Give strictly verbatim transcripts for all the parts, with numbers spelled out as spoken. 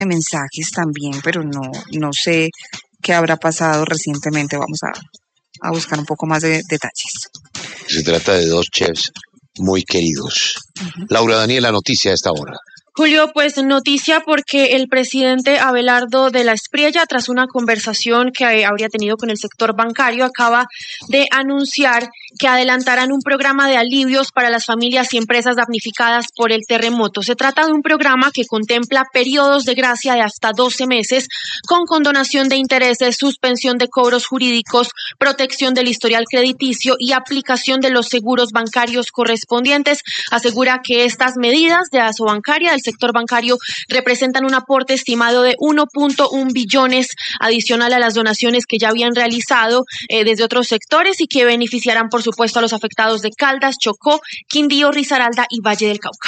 de mensajes también, pero no, no sé qué habrá pasado recientemente. Vamos a, a buscar un poco más de detalles. Se trata de dos chefs muy queridos. Uh-huh. Laura Daniela, noticia a esta hora. Julio, pues noticia porque el presidente Abelardo de la Espriella, tras una conversación que habría tenido con el sector bancario, acaba de anunciar que adelantarán un programa de alivios para las familias y empresas damnificadas por el terremoto. Se trata de un programa que contempla periodos de gracia de hasta doce meses, con condonación de intereses, suspensión de cobros jurídicos, protección del historial crediticio y aplicación de los seguros bancarios correspondientes. Asegura que estas medidas de Asobancaria, del sector bancario, representan un aporte estimado de uno punto uno billones adicional a las donaciones que ya habían realizado eh, desde otros sectores y que beneficiarán, por supuesto, a los afectados de Caldas, Chocó, Quindío, Risaralda y Valle del Cauca.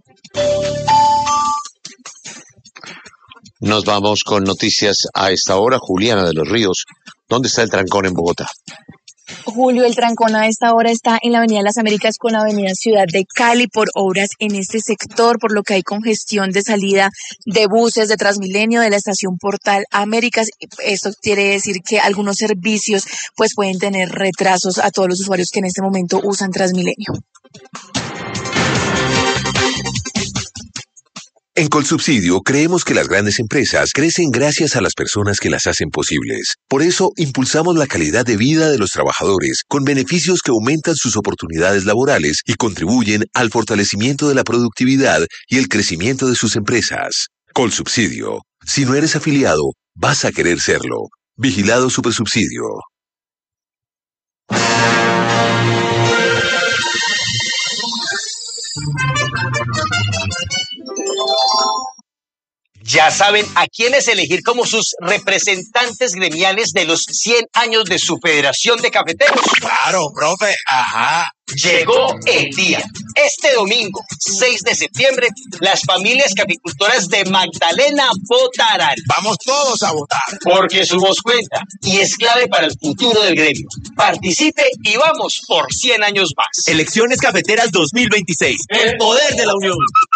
Nos vamos con noticias a esta hora. Juliana de los Ríos, ¿dónde está el trancón en Bogotá? Julio, el trancón a esta hora está en la Avenida Las Américas con la Avenida Ciudad de Cali por obras en este sector, por lo que hay congestión de salida de buses de Transmilenio de la estación Portal Américas. Esto quiere decir que algunos servicios pues pueden tener retrasos a todos los usuarios que en este momento usan Transmilenio. En Colsubsidio creemos que las grandes empresas crecen gracias a las personas que las hacen posibles. Por eso, impulsamos la calidad de vida de los trabajadores con beneficios que aumentan sus oportunidades laborales y contribuyen al fortalecimiento de la productividad y el crecimiento de sus empresas. Colsubsidio. Si no eres afiliado, vas a querer serlo. Vigilado Supersubsidio. Ya saben a quiénes elegir como sus representantes gremiales de los cien años de su Federación de Cafeteros. Claro, profe, ajá. Llegó el día. Este domingo, seis de septiembre, las familias caficultoras de Magdalena votarán. Vamos todos a votar. Porque su voz cuenta y es clave para el futuro del gremio. Participe y vamos por cien años más. Elecciones Cafeteras dos mil veintiséis. El poder de la unión.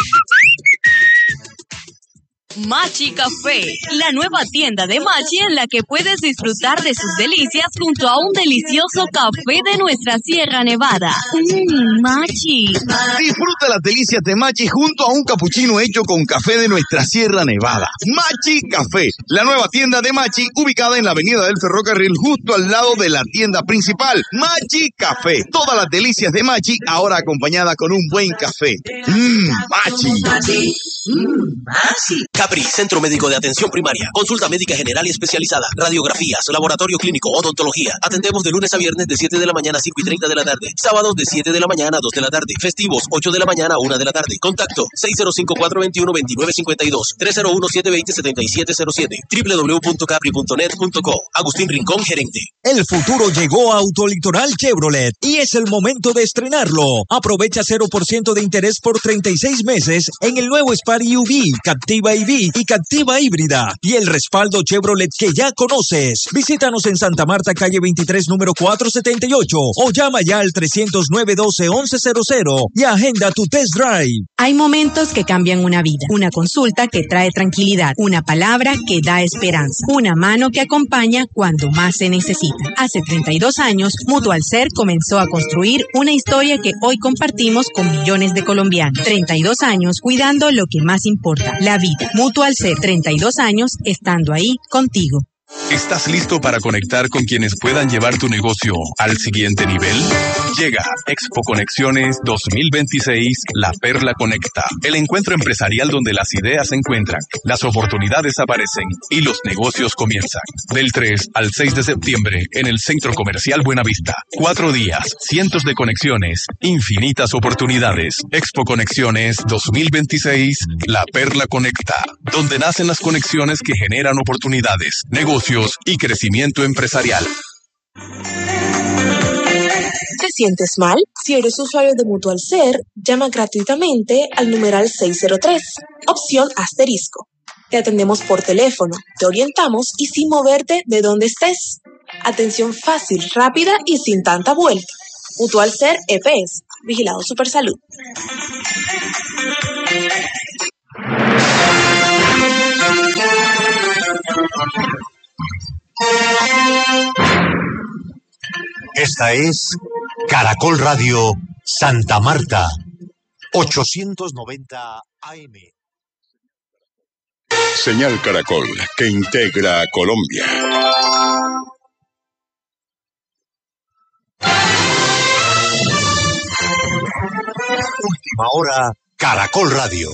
Machi Café, la nueva tienda de Machi en la que puedes disfrutar de sus delicias junto a un delicioso café de nuestra Sierra Nevada. Mmm, Machi. Disfruta las delicias de Machi junto a un capuchino hecho con café de nuestra Sierra Nevada. Machi Café, la nueva tienda de Machi ubicada en la avenida del Ferrocarril justo al lado de la tienda principal. Machi Café, todas las delicias de Machi ahora acompañada con un buen café. Mmm, Machi. Machi. Mmm, Machi. Capri, Centro Médico de Atención Primaria, consulta médica general y especializada, radiografías, laboratorio clínico, odontología. Atendemos de lunes a viernes de siete de la mañana a cinco y treinta de la tarde, sábados de siete de la mañana a dos de la tarde, festivos ocho de la mañana a una de la tarde. Contacto seis cero cinco, cuatro dos uno, dos nueve cinco dos, tres cero uno, siete dos cero, siete siete cero siete, doble u doble u doble u punto capri punto net punto co. Agustín Rincón, gerente. El futuro llegó a Autolitoral Chevrolet y es el momento de estrenarlo. Aprovecha cero por ciento de interés por treinta y seis meses en el nuevo Spari U V, Captiva I V y Captiva Híbrida y el respaldo Chevrolet que ya conoces. Visítanos en Santa Marta, calle veintitrés, número cuatrocientos setenta y ocho o llama ya al trescientos nueve, doce, once cero cero y agenda tu test drive. Hay momentos que cambian una vida, una consulta que trae tranquilidad, una palabra que da esperanza, una mano que acompaña cuando más se necesita. Hace treinta y dos años, Mutualser comenzó a construir una historia que hoy compartimos con millones de colombianos. treinta y dos años cuidando lo que más importa, la vida. Mutualser, treinta y dos años estando ahí contigo. ¿Estás listo para conectar con quienes puedan llevar tu negocio al siguiente nivel? Llega Expo Conexiones dos mil veintiséis, La Perla Conecta, el encuentro empresarial donde las ideas se encuentran, las oportunidades aparecen y los negocios comienzan. Del tres al seis de septiembre en el Centro Comercial Buenavista. Cuatro días, cientos de conexiones, infinitas oportunidades. Expo Conexiones dos mil veintiséis, La Perla Conecta, donde nacen las conexiones que generan oportunidades, negocios y crecimiento empresarial. ¿Te sientes mal? Si eres usuario de Mutualser, llama gratuitamente al numeral seis cero tres, opción asterisco. Te atendemos por teléfono, te orientamos y sin moverte de donde estés. Atención fácil, rápida y sin tanta vuelta. Mutualser E P S, Vigilado Supersalud. Esta es Caracol Radio Santa Marta, ochocientos noventa A M. Señal Caracol, que integra a Colombia. Última hora, Caracol Radio.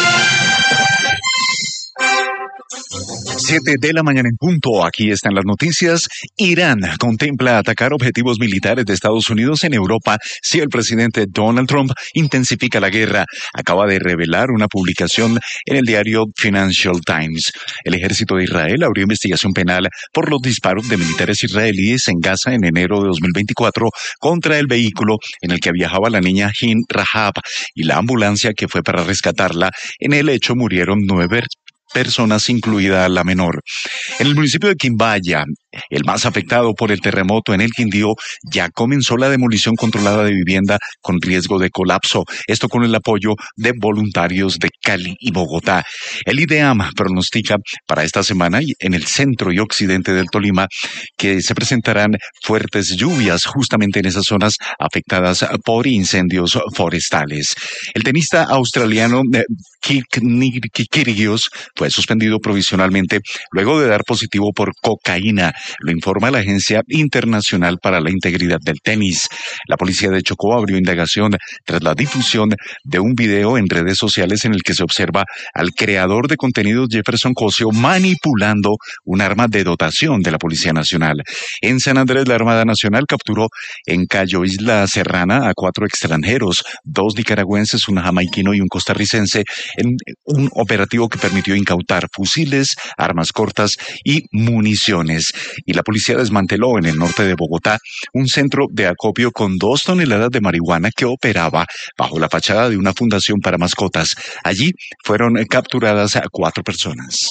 Siete de la mañana en punto, aquí están las noticias. Irán contempla atacar objetivos militares de Estados Unidos en Europa si el presidente Donald Trump intensifica la guerra. Acaba de revelar una publicación en el diario Financial Times. El ejército de Israel abrió investigación penal por los disparos de militares israelíes en Gaza en enero de dos mil veinticuatro contra el vehículo en el que viajaba la niña Hin Rahab y la ambulancia que fue para rescatarla. En el hecho murieron nueve personas, incluida la menor. En el municipio de Quimbaya, el más afectado por el terremoto en el Quindío, ya comenzó la demolición controlada de vivienda con riesgo de colapso. Esto con el apoyo de voluntarios de Cali y Bogotá. El IDEAM pronostica para esta semana en el centro y occidente del Tolima que se presentarán fuertes lluvias justamente en esas zonas afectadas por incendios forestales. El tenista australiano eh, Kyrgios fue suspendido provisionalmente luego de dar positivo por cocaína. Lo informa la Agencia Internacional para la Integridad del Tenis. La policía de Chocó abrió indagación tras la difusión de un video en redes sociales en el que se observa al creador de contenidos Jefferson Cosio manipulando un arma de dotación de la Policía Nacional. En San Andrés, la Armada Nacional capturó en Cayo Isla Serrana a cuatro extranjeros, dos nicaragüenses, un jamaiquino y un costarricense, en un operativo que permitió incautar fusiles, armas cortas y municiones. Y la policía desmanteló en el norte de Bogotá un centro de acopio con dos toneladas de marihuana que operaba bajo la fachada de una fundación para mascotas. Allí fueron capturadas a cuatro personas.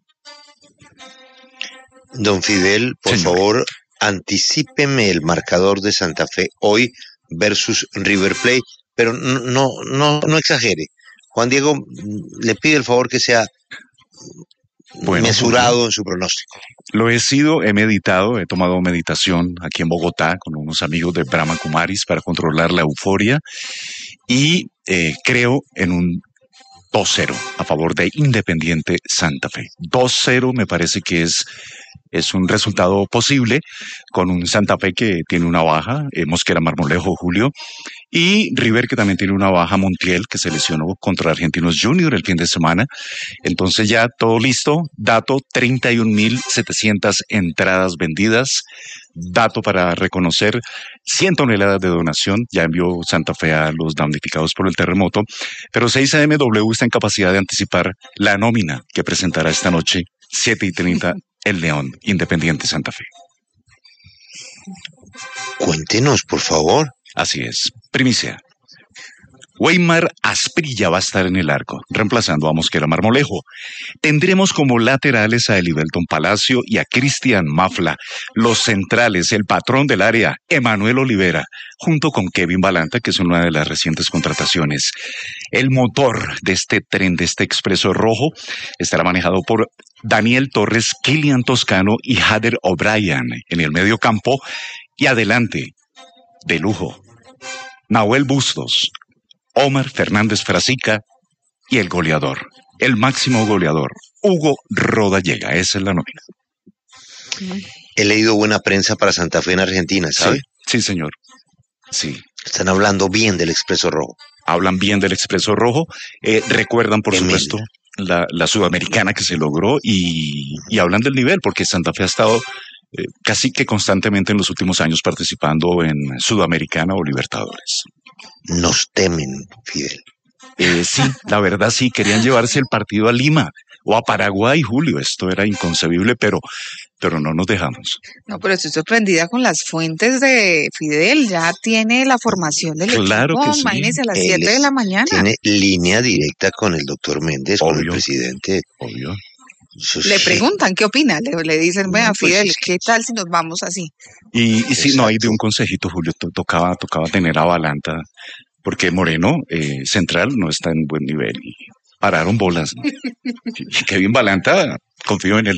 Don Fidel, por Señor. favor, anticípeme el marcador de Santa Fe hoy versus River Plate, pero no, no, no, no exagere. Juan Diego le pide el favor que sea bueno, mesurado en su pronóstico. Lo he sido, he meditado, he tomado meditación aquí en Bogotá con unos amigos de Brahma Kumaris para controlar la euforia y eh, creo en un dos cero a favor de Independiente Santa Fe. dos cero me parece que es, es un resultado posible con un Santa Fe que tiene una baja, eh, Mosquera Marmolejo, Julio, y River que también tiene una baja, Montiel, que se lesionó contra Argentinos Junior el fin de semana. Entonces ya todo listo, dato treinta y un mil setecientas entradas vendidas, dato para reconocer cien toneladas de donación, ya envió Santa Fe a los damnificados por el terremoto, pero seis A M W está en capacidad de anticipar la nómina que presentará esta noche, siete y treinta, el León, Independiente Santa Fe. Cuéntenos, por favor. Así es, primicia. Weimar Asprilla va a estar en el arco, reemplazando a Mosquera Marmolejo. Tendremos como laterales a Elivelton Palacio y a Cristian Mafla. Los centrales, el patrón del área, Emanuel Olivera, junto con Kevin Balanta, que es una de las recientes contrataciones. El motor de este tren, de este expreso rojo, estará manejado por Daniel Torres, Kilian Toscano y Hader O'Brien en el medio campo. Y adelante, de lujo, Nahuel Bustos, Omar Fernández Frasica y el goleador, el máximo goleador, Hugo Rodallega. Esa es la nómina. He leído buena prensa para Santa Fe en Argentina, ¿sabe? Sí, sí, señor. Sí. Están hablando bien del Expreso Rojo. Hablan bien del Expreso Rojo. Eh, recuerdan, por Emil. supuesto, la, la sudamericana que se logró y, y hablan del nivel, porque Santa Fe ha estado eh, casi que constantemente en los últimos años participando en Sudamericana o Libertadores. Nos temen, Fidel. Eh, sí, la verdad sí, querían llevarse el partido a Lima o a Paraguay, Julio. Esto era inconcebible, pero, pero no nos dejamos. No, pero estoy sorprendida con las fuentes de Fidel. Ya tiene la formación del claro equipo. Que sí. Imagínese a las siete de la mañana. Tiene línea directa con el doctor Méndez, Obvio. con el presidente. Obvio. Le preguntan qué opina, le, le dicen, vea, pues Fidel, es que... ¿qué tal si nos vamos así? Y, y sí, no, hay de un consejito, Julio, tocaba, tocaba tener a Balanta, porque Moreno, eh, central, no está en buen nivel, y pararon bolas, ¿no? Y Kevin Balanta, confío en él.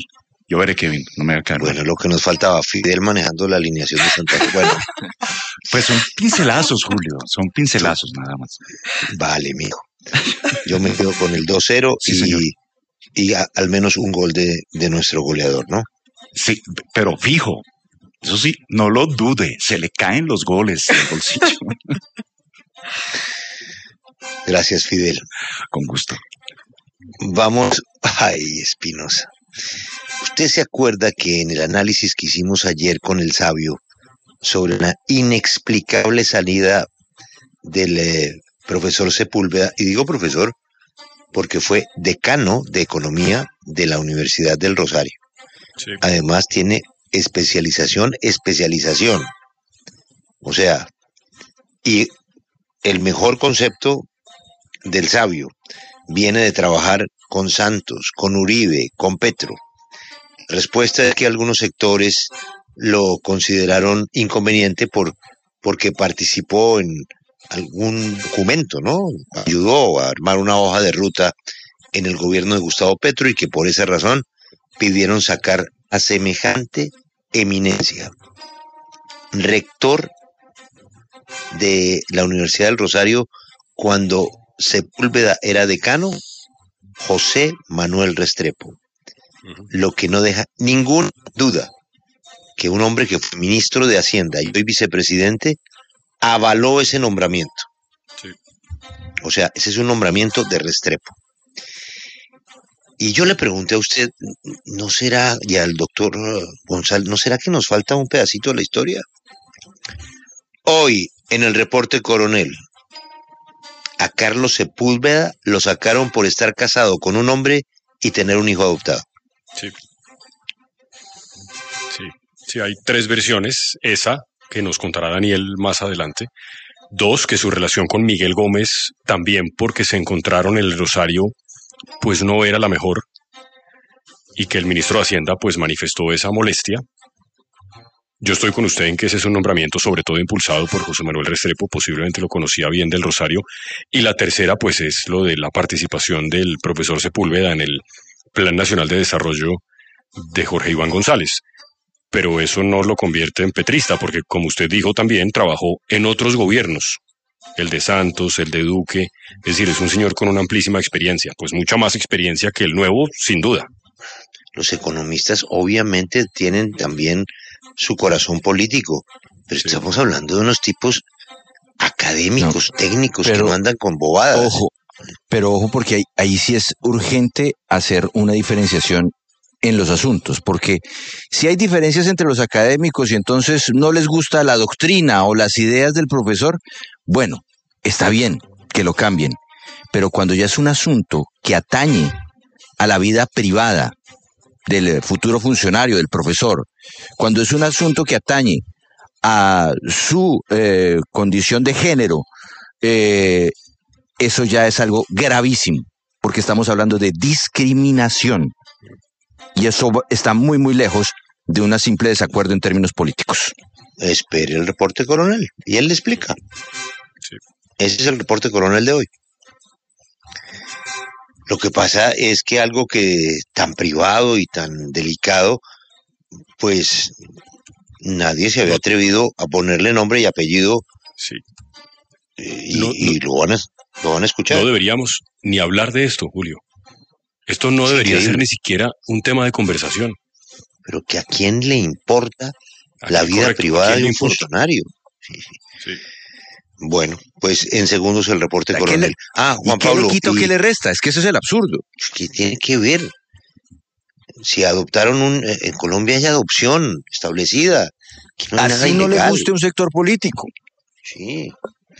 Yo veré, Kevin, no me va a quedar. Bueno, lo que nos faltaba, Fidel manejando la alineación de Santa Fe. Bueno. Pues son pincelazos, Julio, son pincelazos nada más. Vale, mijo. Yo me quedo con el dos cero sí, y, y a, al menos un gol de, de nuestro goleador, ¿no? Sí, pero fijo. Eso sí, no lo dude, se le caen los goles del bolsillo. Gracias, Fidel. Con gusto. Vamos, ay, Espinosa. ¿Usted se acuerda que en el análisis que hicimos ayer con el sabio sobre la inexplicable salida del eh, profesor Sepúlveda, y digo profesor porque fue decano de economía de la Universidad del Rosario? Sí. Además tiene especialización, especialización. O sea, y el mejor concepto del sabio viene de trabajar con Santos, con Uribe, con Petro. Respuesta es que algunos sectores lo consideraron inconveniente por, porque participó en algún documento, ¿no? Ayudó a armar una hoja de ruta en el gobierno de Gustavo Petro y que por esa razón pidieron sacar a semejante eminencia. Rector de la Universidad del Rosario cuando Sepúlveda era decano, José Manuel Restrepo. Lo que no deja ninguna duda que un hombre que fue ministro de Hacienda y hoy vicepresidente avaló ese nombramiento. Sí. O sea, ese es un nombramiento de Restrepo. Y yo le pregunté a usted, ¿no será, y al doctor González, ¿no será que nos falta un pedacito de la historia? Hoy, en el reporte Coronel, a Carlos Sepúlveda lo sacaron por estar casado con un hombre y tener un hijo adoptado. Sí. Sí, sí, hay tres versiones. Esa, que nos contará Daniel más adelante. Dos, que su relación con Miguel Gómez, también porque se encontraron en el Rosario, pues no era la mejor. Y que el ministro de Hacienda, pues manifestó esa molestia. Yo estoy con usted en que ese es un nombramiento sobre todo impulsado por José Manuel Restrepo, posiblemente lo conocía bien del Rosario. Y la tercera, pues es lo de la participación del profesor Sepúlveda en el Plan Nacional de Desarrollo de Jorge Iván González. Pero eso no lo convierte en petrista, porque como usted dijo también, trabajó en otros gobiernos. El de Santos, el de Duque, es decir, es un señor con una amplísima experiencia, pues mucha más experiencia que el nuevo, sin duda. Los economistas obviamente tienen también su corazón político, pero sí. Estamos hablando de unos tipos académicos, no, técnicos, pero, que no andan con bobadas. Ojo, pero ojo porque ahí, ahí sí es urgente hacer una diferenciación en los asuntos, porque si hay diferencias entre los académicos y entonces no les gusta la doctrina o las ideas del profesor, bueno, está bien que lo cambien, pero cuando ya es un asunto que atañe a la vida privada del futuro funcionario, del profesor, cuando es un asunto que atañe a su eh, condición de género, eh, eso ya es algo gravísimo, porque estamos hablando de discriminación. Y eso está muy, muy lejos de un simple desacuerdo en términos políticos. Espere el reporte Coronel y él le explica. Sí. Ese es el reporte Coronel de hoy. Lo que pasa es que algo que tan privado y tan delicado, pues nadie se había atrevido a ponerle nombre y apellido. Sí. Y, no, y no, lo, van a, lo van a escuchar. No deberíamos ni hablar de esto, Julio. Esto no debería sí, ser ni siquiera un tema de conversación. Pero que a quién le importa la vida correcto, privada de un funcionario. Sí, sí. Sí. Bueno, pues en segundos el reporte Coronel. Le, ah, Juan ¿y Pablo. ¿Qué le quito, y, qué le resta? Es que eso es el absurdo. ¿Qué tiene que ver? Si adoptaron un... En Colombia hay adopción establecida. No así no le guste un sector político. Sí.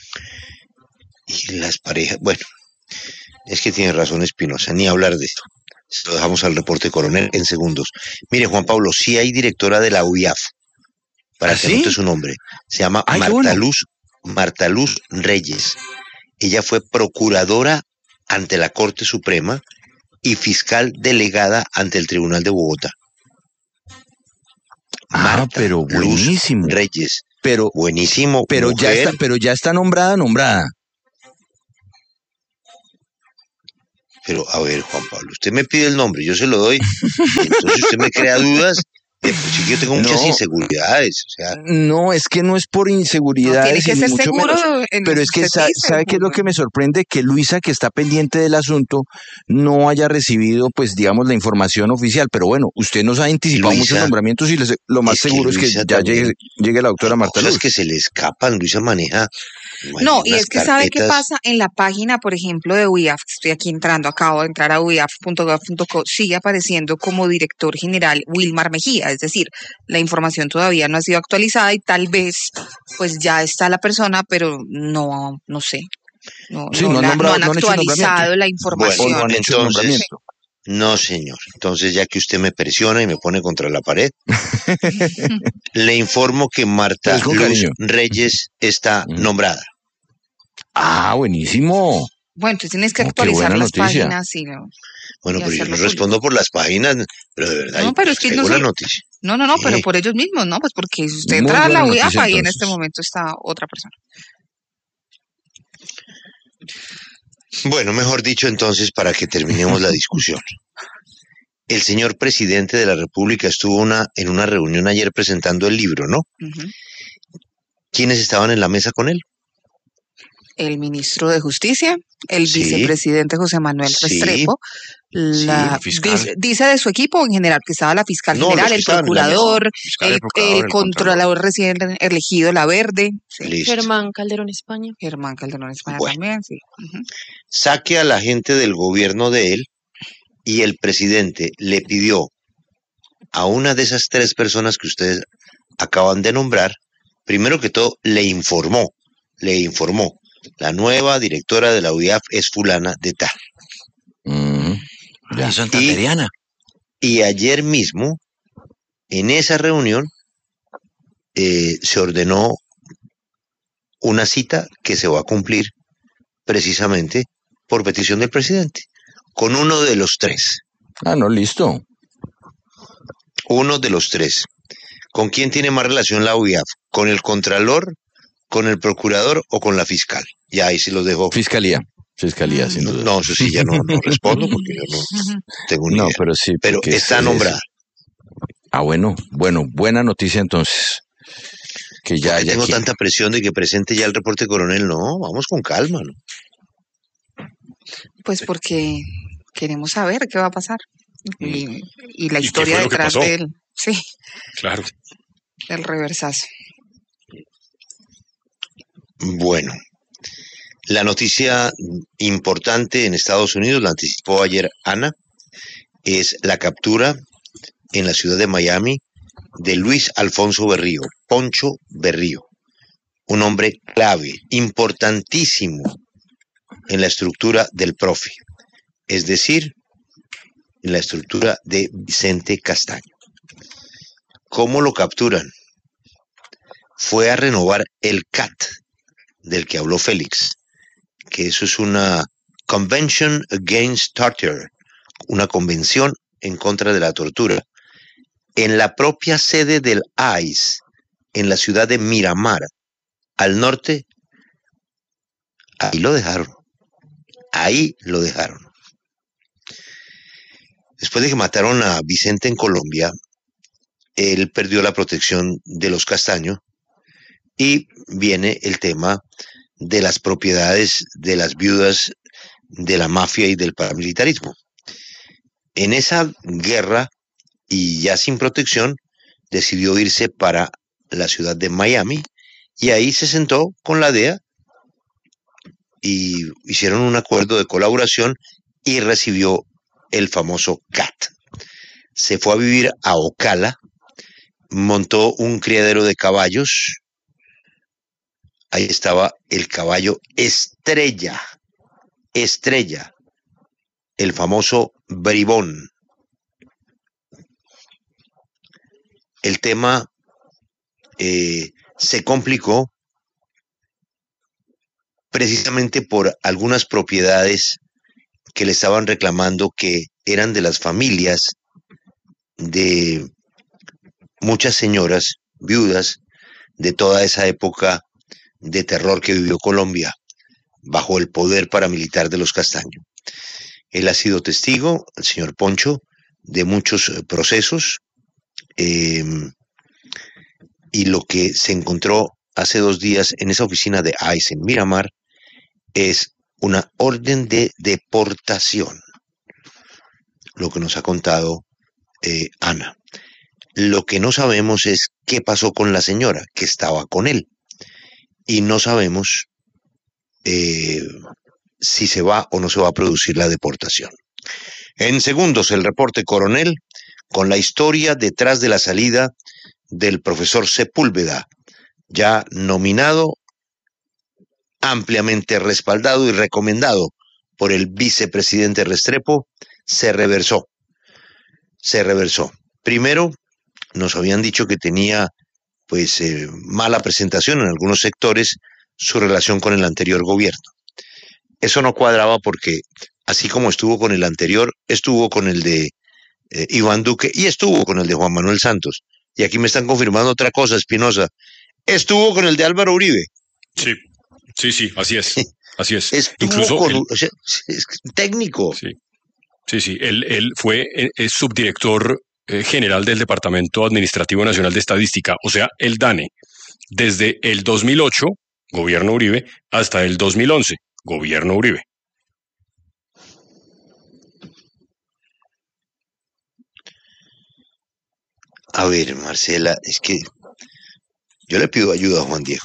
Y las parejas... Bueno... Es que tiene razón Espinosa, ni hablar de esto. Lo dejamos al reporte Coronel en segundos. Mire, Juan Pablo, sí hay directora de la U I A F, para ¿Ah, que ¿sí? anote su nombre. Se llama Ay, Marta, bueno. Luz, Marta Luz Reyes. Ella fue procuradora ante la Corte Suprema y fiscal delegada ante el Tribunal de Bogotá. Ah, Marta pero buenísimo. Luz Reyes. Pero, buenísimo. Pero ya, está, pero ya está nombrada, nombrada. Pero, a ver, Juan Pablo, usted me pide el nombre, yo se lo doy, y entonces usted me crea dudas. Eh, pues sí que yo tengo muchas No. inseguridades, o sea, No, es que no es por inseguridades, que ni ser mucho seguro menos, en lo pero que es que usted sa- dice, sabe qué es lo Julio. que me sorprende, que Luisa, que está pendiente del asunto, no haya recibido, pues, digamos, la información oficial. Pero bueno, usted nos ha anticipado Luisa, muchos nombramientos y les- lo más es que seguro es que Luisa ya también, llegue, llegue la doctora hay Marta cosas Luz. que se le escapan, Luisa maneja, No, maneja y unas es que sabe qué carpetas. pasa en la página, por ejemplo, de U I A F, estoy aquí entrando, acabo de entrar a u i a f punto gov punto co, sigue apareciendo como director general Wilmar Mejía, es decir, la información todavía no ha sido actualizada y tal vez pues ya está la persona, pero no, no sé, no, Sí, no, no han la- no nombrado, han no han hecho el nombramiento. actualizado la O información. no han hecho el Entonces, nombramiento. no, señor. Entonces, ya que usted me presiona y me pone contra la pared, le informo que Pero Marta es con Luz cariño. Reyes está nombrada. Ah, buenísimo. Bueno, entonces tienes que Oh, qué actualizar buena las noticia. páginas y, no- Bueno, y pero yo hacerlo no respondo público. por las páginas, pero de verdad, No, yo pero es que traigo no la solo- noticia. No, no, no, pero Sí. por ellos mismos, ¿no? Pues porque si usted Muy entra a la buena U I A F, noticia, ahí en este entonces. momento está otra persona. Bueno, mejor dicho, entonces, para que terminemos la discusión. El señor presidente de la República estuvo una, en una reunión ayer presentando el libro, ¿no? Ujú. ¿Quiénes estaban en la mesa con él? El ministro de Justicia, el Sí. vicepresidente José Manuel Sí. Restrepo, la, el fiscal. dice, dice de su equipo en general que estaba la fiscal No, general, los que el estaban en la mesa. procurador, Fiscal, el, el procurador, el el controlador recién elegido, la Verde, sí. Listo. Germán Calderón España. Germán Calderón España Bueno. también, sí. Ujú. Saque a la gente del gobierno de él y el presidente le pidió a una de esas tres personas que ustedes acaban de nombrar, primero que todo, le informó, le informó, la nueva directora de la U I A F es fulana de tal. Mm, ya. Y, y ayer mismo, en esa reunión, eh, se ordenó una cita que se va a cumplir precisamente por petición del presidente, con uno de los tres. Ah, no, listo. Uno de los tres. ¿Con quién tiene más relación la U I A F? ¿Con el contralor, con el procurador o con la fiscal? Ya ahí sí los dejo. Fiscalía. Fiscalía, sin No, duda. no, eso sí ya no, no respondo porque yo no tengo ni No, idea. pero sí. Pero porque está es- nombrada. Ah, bueno, bueno, buena noticia entonces. Que ya, Porque ya tengo quiere. tanta presión de que presente ya el reporte coronel. No, vamos con calma, ¿no? Pues porque queremos saber qué va a pasar y, y la ¿Y qué historia fue lo que detrás pasó? de él, sí, Claro. del reversazo. Bueno, la noticia importante en Estados Unidos, la anticipó ayer Ana, es la captura en la ciudad de Miami de Luis Alfonso Berrío, Poncho Berrío, un hombre clave, importantísimo en la estructura del profe, es decir, en la estructura de Vicente Castaño. ¿Cómo lo capturan? Fue a renovar el C A T, del que habló Félix, que eso es una Convention Against Torture, una convención en contra de la tortura, en la propia sede del I C E, en la ciudad de Miramar, al norte. Ahí lo dejaron, ahí lo dejaron. Después de que mataron a Vicente en Colombia, él perdió la protección de los Castaño y viene el tema de las propiedades de las viudas de la mafia y del paramilitarismo. En esa guerra, y ya sin protección, decidió irse para la ciudad de Miami y ahí se sentó con la D E A y hicieron un acuerdo de colaboración y recibió el famoso C A T. Se fue a vivir a Ocala, montó un criadero de caballos. Ahí estaba el caballo Estrella, Estrella, el famoso bribón. El tema eh, se complicó precisamente por algunas propiedades que le estaban reclamando que eran de las familias de muchas señoras viudas de toda esa época de terror que vivió Colombia bajo el poder paramilitar de los Castaño. Él ha sido testigo, el señor Poncho, de muchos eh, procesos, eh, y lo que se encontró hace dos días en esa oficina de I C E en Miramar es una orden de deportación, lo que nos ha contado eh, Ana. Lo que no sabemos es qué pasó con la señora que estaba con él, y no sabemos eh, si se va o no se va a producir la deportación. En segundos, el reporte coronel con la historia detrás de la salida del profesor Sepúlveda, ya nominado, ampliamente respaldado y recomendado por el vicepresidente Restrepo, se reversó. Se reversó. Primero, nos habían dicho que tenía pues eh, mala presentación en algunos sectores su relación con el anterior gobierno. Eso no cuadraba porque, así como estuvo con el anterior, estuvo con el de eh, Iván Duque y estuvo con el de Juan Manuel Santos. Y aquí me están confirmando otra cosa, Espinosa. Estuvo con el de Álvaro Uribe. Sí, sí, sí, así es. Así es. Estuvo Incluso con, él, o sea, es técnico. Sí, sí, sí. Él, él fue eh, es subdirector eh, general del Departamento Administrativo Nacional de Estadística, o sea, el DANE, desde el dos mil ocho, gobierno Uribe, hasta el dos mil once, gobierno Uribe. A ver, Marcela, es que yo le pido ayuda a Juan Diego.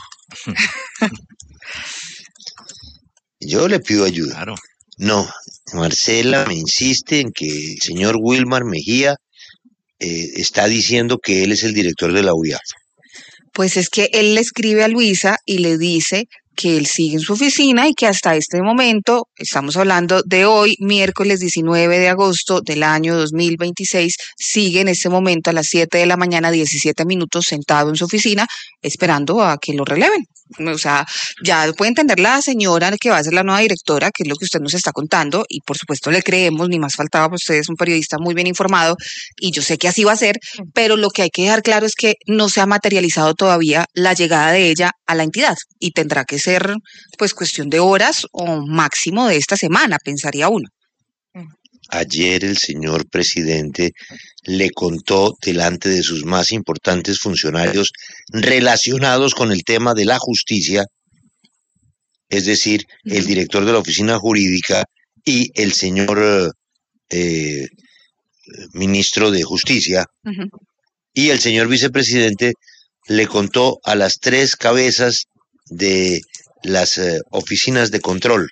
Yo le pido ayuda. Claro. No, Marcela me insiste en que el señor Wilmar Mejía eh, está diciendo que él es el director de la U I A F. Pues es que él le escribe a Luisa y le dice que él sigue en su oficina y que hasta este momento, estamos hablando de hoy, miércoles diecinueve de agosto del año dos mil veintiséis, sigue en este momento a las siete de la mañana, diecisiete minutos, sentado en su oficina, esperando a que lo releven. O sea, ya puede entender la señora que va a ser la nueva directora, que es lo que usted nos está contando, y por supuesto le creemos, ni más faltaba, pues usted es un periodista muy bien informado, y yo sé que así va a ser, pero lo que hay que dejar claro es que no se ha materializado todavía la llegada de ella a la entidad, y tendrá que ser pues cuestión de horas o máximo de esta semana, pensaría uno. Ayer el señor presidente le contó delante de sus más importantes funcionarios relacionados con el tema de la justicia, es decir, uh-huh. el director de la oficina jurídica y el señor eh, ministro de justicia, uh-huh. y el señor vicepresidente le contó a las tres cabezas de las eh, oficinas de control.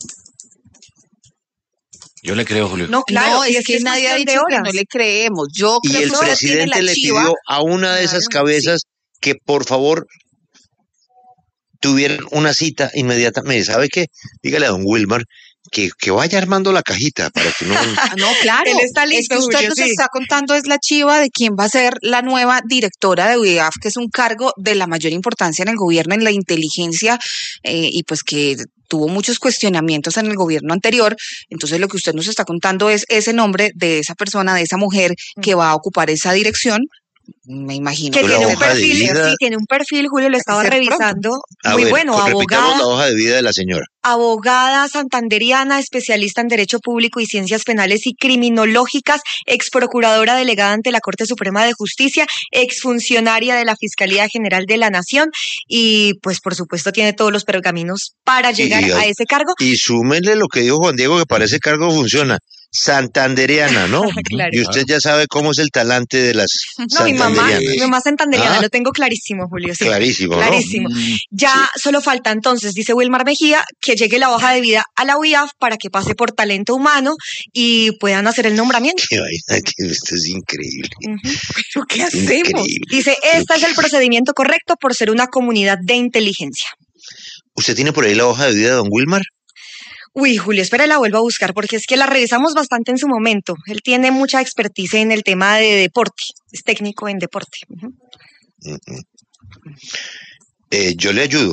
Yo le creo, Julio. No, claro, no, es, es que, que nadie ha dicho que no le creemos. Yo y creo el que presidente le chiva. pidió a una de esas claro, cabezas sí. que por favor tuvieran una cita inmediatamente. ¿Sabe qué? Dígale a don Wilmar que, que vaya armando la cajita para que no... no, claro, él está listo, es que usted Julio, nos sí. está contando es la chiva de quién va a ser la nueva directora de U I A F, que es un cargo de la mayor importancia en el gobierno, en la inteligencia, eh, y pues que tuvo muchos cuestionamientos en el gobierno anterior. Entonces lo que usted nos está contando es ese nombre de esa persona, de esa mujer que va a ocupar esa dirección. Me imagino que tiene un perfil, vida, sí, tiene un perfil, Julio, lo estaba revisando, muy ver, bueno, abogada, la hoja de vida de la señora. Abogada santanderiana, especialista en Derecho Público y Ciencias Penales y Criminológicas, ex procuradora delegada ante la Corte Suprema de Justicia, exfuncionaria de la Fiscalía General de la Nación y pues por supuesto tiene todos los pergaminos para llegar y, y, a ese cargo. Y súmenle lo que dijo Juan Diego, que para ese cargo funciona. Santanderiana, ¿no? Claro. Y usted ya sabe cómo es el talante de las no, mi mamá, mi mamá santanderiana, ¿ah? Lo tengo clarísimo, Julio. Sí. Clarísimo, Clarísimo. ¿no? Ya sí. Solo falta entonces, dice Wilmar Mejía, que llegue la hoja de vida a la U I A F para que pase por talento humano y puedan hacer el nombramiento. Qué vaina, que esto es increíble. Uh-huh. ¿Pero qué hacemos? Increíble. Dice, este es el procedimiento correcto por ser una comunidad de inteligencia. ¿Usted tiene por ahí la hoja de vida de don Wilmar? Uy, Julio, espera, la vuelvo a buscar porque es que la revisamos bastante en su momento. Él tiene mucha expertise en el tema de deporte, es técnico en deporte. Uh-huh. Uh-huh. Eh, yo le ayudo.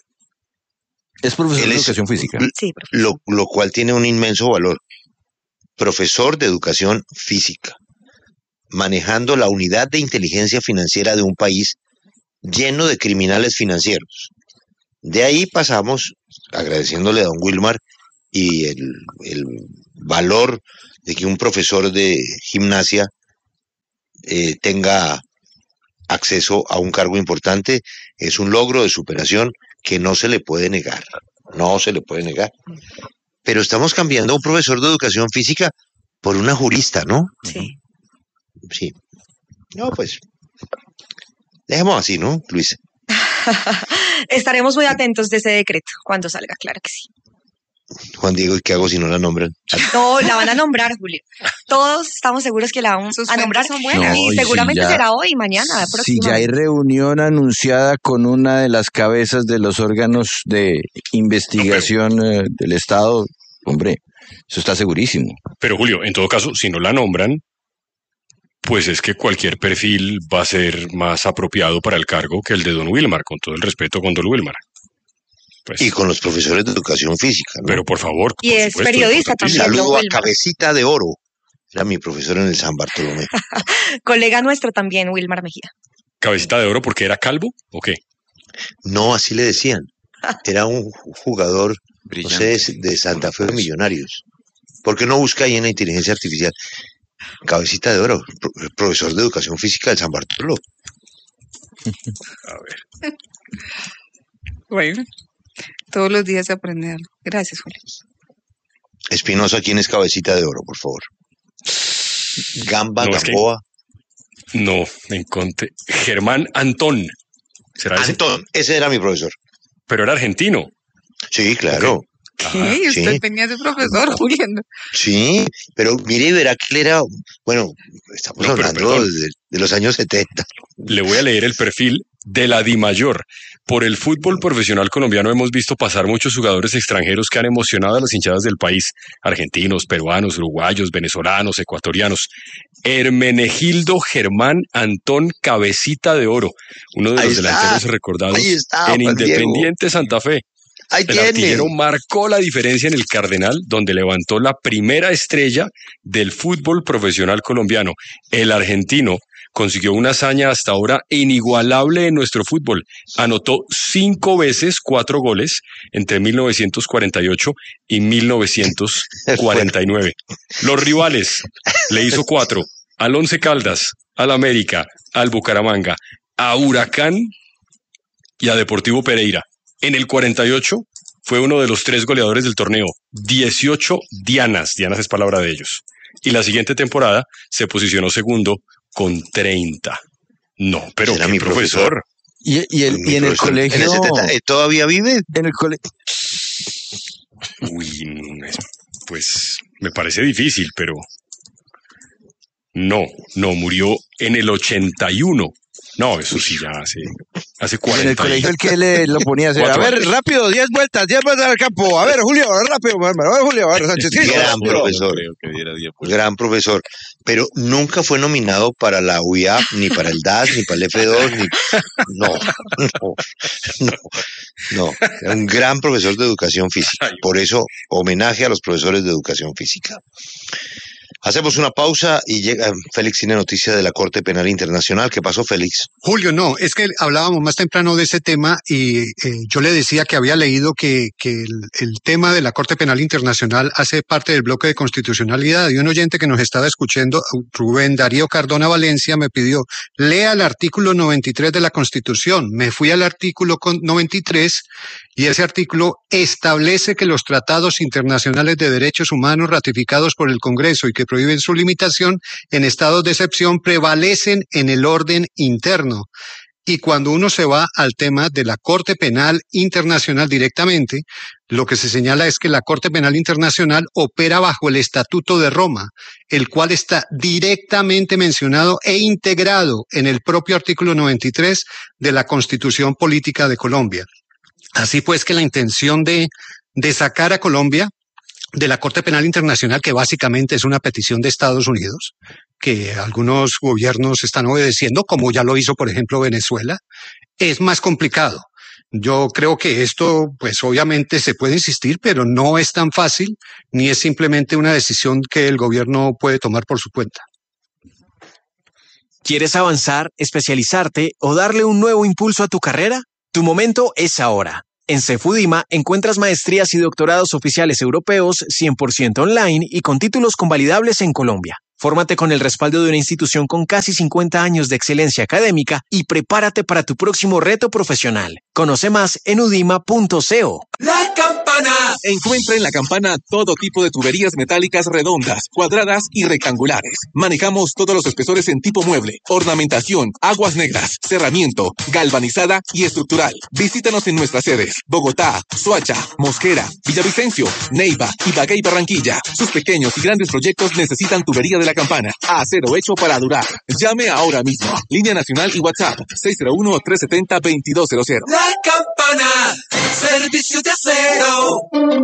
Es profesor Él de es, educación física. Sí, profesor. Lo, lo cual tiene un inmenso valor. Profesor de educación física, manejando la unidad de inteligencia financiera de un país lleno de criminales financieros. De ahí pasamos, agradeciéndole a don Wilmar, y el, el valor de que un profesor de gimnasia eh, tenga acceso a un cargo importante es un logro de superación que no se le puede negar, no se le puede negar. Pero estamos cambiando a un profesor de educación física por una jurista, ¿no? Sí. Sí. No, pues, dejemos así, ¿no, Luis? Estaremos muy atentos de ese decreto cuando salga, claro que sí. Juan Diego, ¿y qué hago si no la nombran? No, la van a nombrar, Julio. Todos estamos seguros que la vamos a nombrar, son buenas. No, y y seguramente si ya- será hoy, mañana, Si ya hay reunión anunciada con una de las cabezas de los órganos de investigación eh, del Estado, hombre, eso está segurísimo. Pero Julio, en todo caso, si no la nombran, pues es que cualquier perfil va a ser más apropiado para el cargo que el de don Wilmar, con todo el respeto con don Wilmar. Pues, y con los profesores de educación física, ¿no? Pero por favor. Y es supuesto, periodista Un también, saludo don a Wilmar. Cabecita de Oro. Era mi profesor en el San Bartolomé. Colega nuestro también, Wilmar Mejía. ¿Cabecita de oro porque era calvo o qué? No, así le decían. Era un jugador, no sé, de Santa Fe de Millonarios. ¿Por qué no busca ahí en la inteligencia artificial? Cabecita de Oro, pro- profesor de educación física del San Bartolo. A ver. Bueno, todos los días se aprende algo. Gracias, Julio. Espinosa, ¿quién es Cabecita de Oro, por favor? Gamba, No, es que- Gamboa. No, encontré. Germán Antón. ¿Será ese? Antón, ese era mi profesor. Pero era argentino. Sí, claro. ¿Qué? ¿Y usted sí. tenía ese profesor, Julio? Sí, pero mire y verá que él era, bueno, estamos No, pero hablando perdón. de, de los años setenta. Le voy a leer el perfil de la DIMAYOR. Por el fútbol profesional colombiano hemos visto pasar muchos jugadores extranjeros que han emocionado a las hinchadas del país. Argentinos, peruanos, uruguayos, venezolanos, ecuatorianos. Hermenegildo Germán Antón Cabecita de Oro, uno de Ahí los está, delanteros recordados ahí está, en Juan Diego. Independiente Santa Fe. Ahí El tiene. artillero marcó la diferencia en el Cardenal, donde levantó la primera estrella del fútbol profesional colombiano. El argentino consiguió una hazaña hasta ahora inigualable en nuestro fútbol. Anotó cinco veces cuatro goles entre mil novecientos cuarenta y ocho y mil novecientos cuarenta y nueve. Los rivales le hizo cuatro al Once Caldas, al América, al Bucaramanga, a Huracán y a Deportivo Pereira. En el cuarenta y ocho fue uno de los tres goleadores del torneo, dieciocho dianas, dianas es palabra de ellos. Y la siguiente temporada se posicionó segundo con treinta. No, pero Era qué mi profesor. Y, y, el, Mi y en el profesor. colegio... ¿En el setenta, eh, todavía vive? En el colegio... Uy, mm, es- pues me parece difícil, pero no, no, murió en el ochenta y uno. No, eso sí ya hace, hace En el cuarenta. colegio el que le lo ponía a hacer. A Cuatro ver, años. rápido, diez vueltas, diez vueltas al campo. A ver, Julio, rápido, a ver, Julio, a ver, Sánchez. Gran profesor. Gran profesor. Pero nunca fue nominado para la U I A P, ni para el D A S, ni para el F dos, ni... No, no, no, no. Era un gran profesor de educación física. Por eso, homenaje a los profesores de educación física. Hacemos una pausa y llega Félix tiene noticia de la Corte Penal Internacional. ¿Qué pasó, Félix? Julio, no, es que hablábamos más temprano de ese tema y eh, yo le decía que había leído que, que el, el tema de la Corte Penal Internacional hace parte del bloque de constitucionalidad y un oyente que nos estaba escuchando, Rubén Darío Cardona Valencia, me pidió, lea el artículo noventa y tres de la Constitución. Me fui al artículo con- noventa y tres y ese artículo establece que los tratados internacionales de derechos humanos ratificados por el Congreso y que prohíben su limitación en estados de excepción prevalecen en el orden interno. Y cuando uno se va al tema de la Corte Penal Internacional directamente, lo que se señala es que la Corte Penal Internacional opera bajo el Estatuto de Roma, el cual está directamente mencionado e integrado en el propio artículo noventa y tres de la Constitución Política de Colombia. Así pues que la intención de, de sacar a Colombia de la Corte Penal Internacional, que básicamente es una petición de Estados Unidos, que algunos gobiernos están obedeciendo, como ya lo hizo, por ejemplo, Venezuela, es más complicado. Yo creo que esto, pues obviamente se puede insistir, pero no es tan fácil, ni es simplemente una decisión que el gobierno puede tomar por su cuenta. ¿Quieres avanzar, especializarte o darle un nuevo impulso a tu carrera? Tu momento es ahora. En Cefudima encuentras maestrías y doctorados oficiales europeos cien por ciento online y con títulos convalidables en Colombia. Fórmate con el respaldo de una institución con casi cincuenta años de excelencia académica y prepárate para tu próximo reto profesional. Conoce más en udima punto co. La Campana. Encuentra en La Campana todo tipo de tuberías metálicas redondas, cuadradas y rectangulares. Manejamos todos los espesores en tipo mueble, ornamentación, aguas negras, cerramiento, galvanizada y estructural. Visítanos en nuestras sedes: Bogotá, Soacha, Mosquera, Villavicencio, Neiva, Ibagué y Barranquilla. Sus pequeños y grandes proyectos necesitan tubería de La Campana. Acero hecho para durar. Llame ahora mismo. Línea nacional y WhatsApp seis cero uno, tres siete cero, dos dos cero cero. La Campana. Servicio de acero.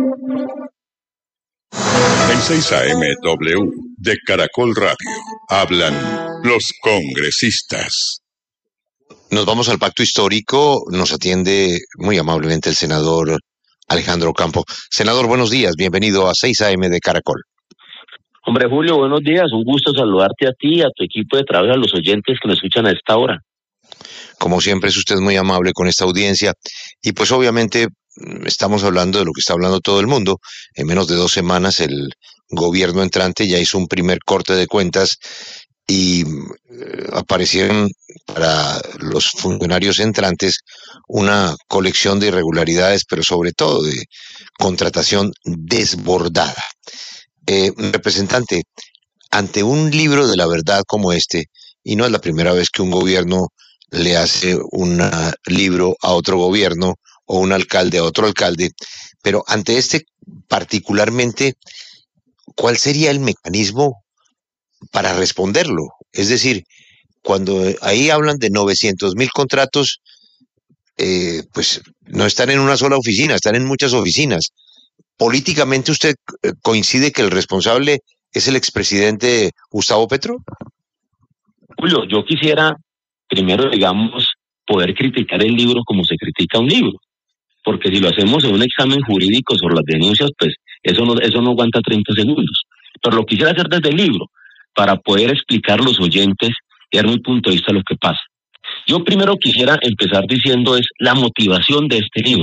En seis A M W de Caracol Radio hablan los congresistas. Nos vamos al pacto histórico. Nos atiende muy amablemente el senador Alejandro Campo. Senador, buenos días. Bienvenido a seis A M de Caracol. Hombre, Julio, buenos días. Un gusto saludarte a ti, a tu equipo de trabajo, a los oyentes que nos escuchan a esta hora. Como siempre, es usted muy amable con esta audiencia. Y pues obviamente estamos hablando de lo que está hablando todo el mundo. En menos de dos semanas el gobierno entrante ya hizo un primer corte de cuentas y aparecieron para los funcionarios entrantes una colección de irregularidades, pero sobre todo de contratación desbordada. Eh, representante, ante un libro de la verdad como este, y no es la primera vez que un gobierno le hace un libro a otro gobierno o un alcalde a otro alcalde, pero ante este particularmente, ¿cuál sería el mecanismo para responderlo? Es decir, cuando ahí hablan de novecientos mil contratos, eh, pues no están en una sola oficina, están en muchas oficinas. ¿Políticamente usted coincide que el responsable es el expresidente Gustavo Petro? Julio, yo quisiera primero, digamos, poder criticar el libro como se critica un libro, porque si lo hacemos en un examen jurídico sobre las denuncias, pues eso no, eso no aguanta treinta segundos. Pero lo quisiera hacer desde el libro, para poder explicar a los oyentes y dar mi punto de vista a lo que pasa. Yo primero quisiera empezar diciendo es la motivación de este libro.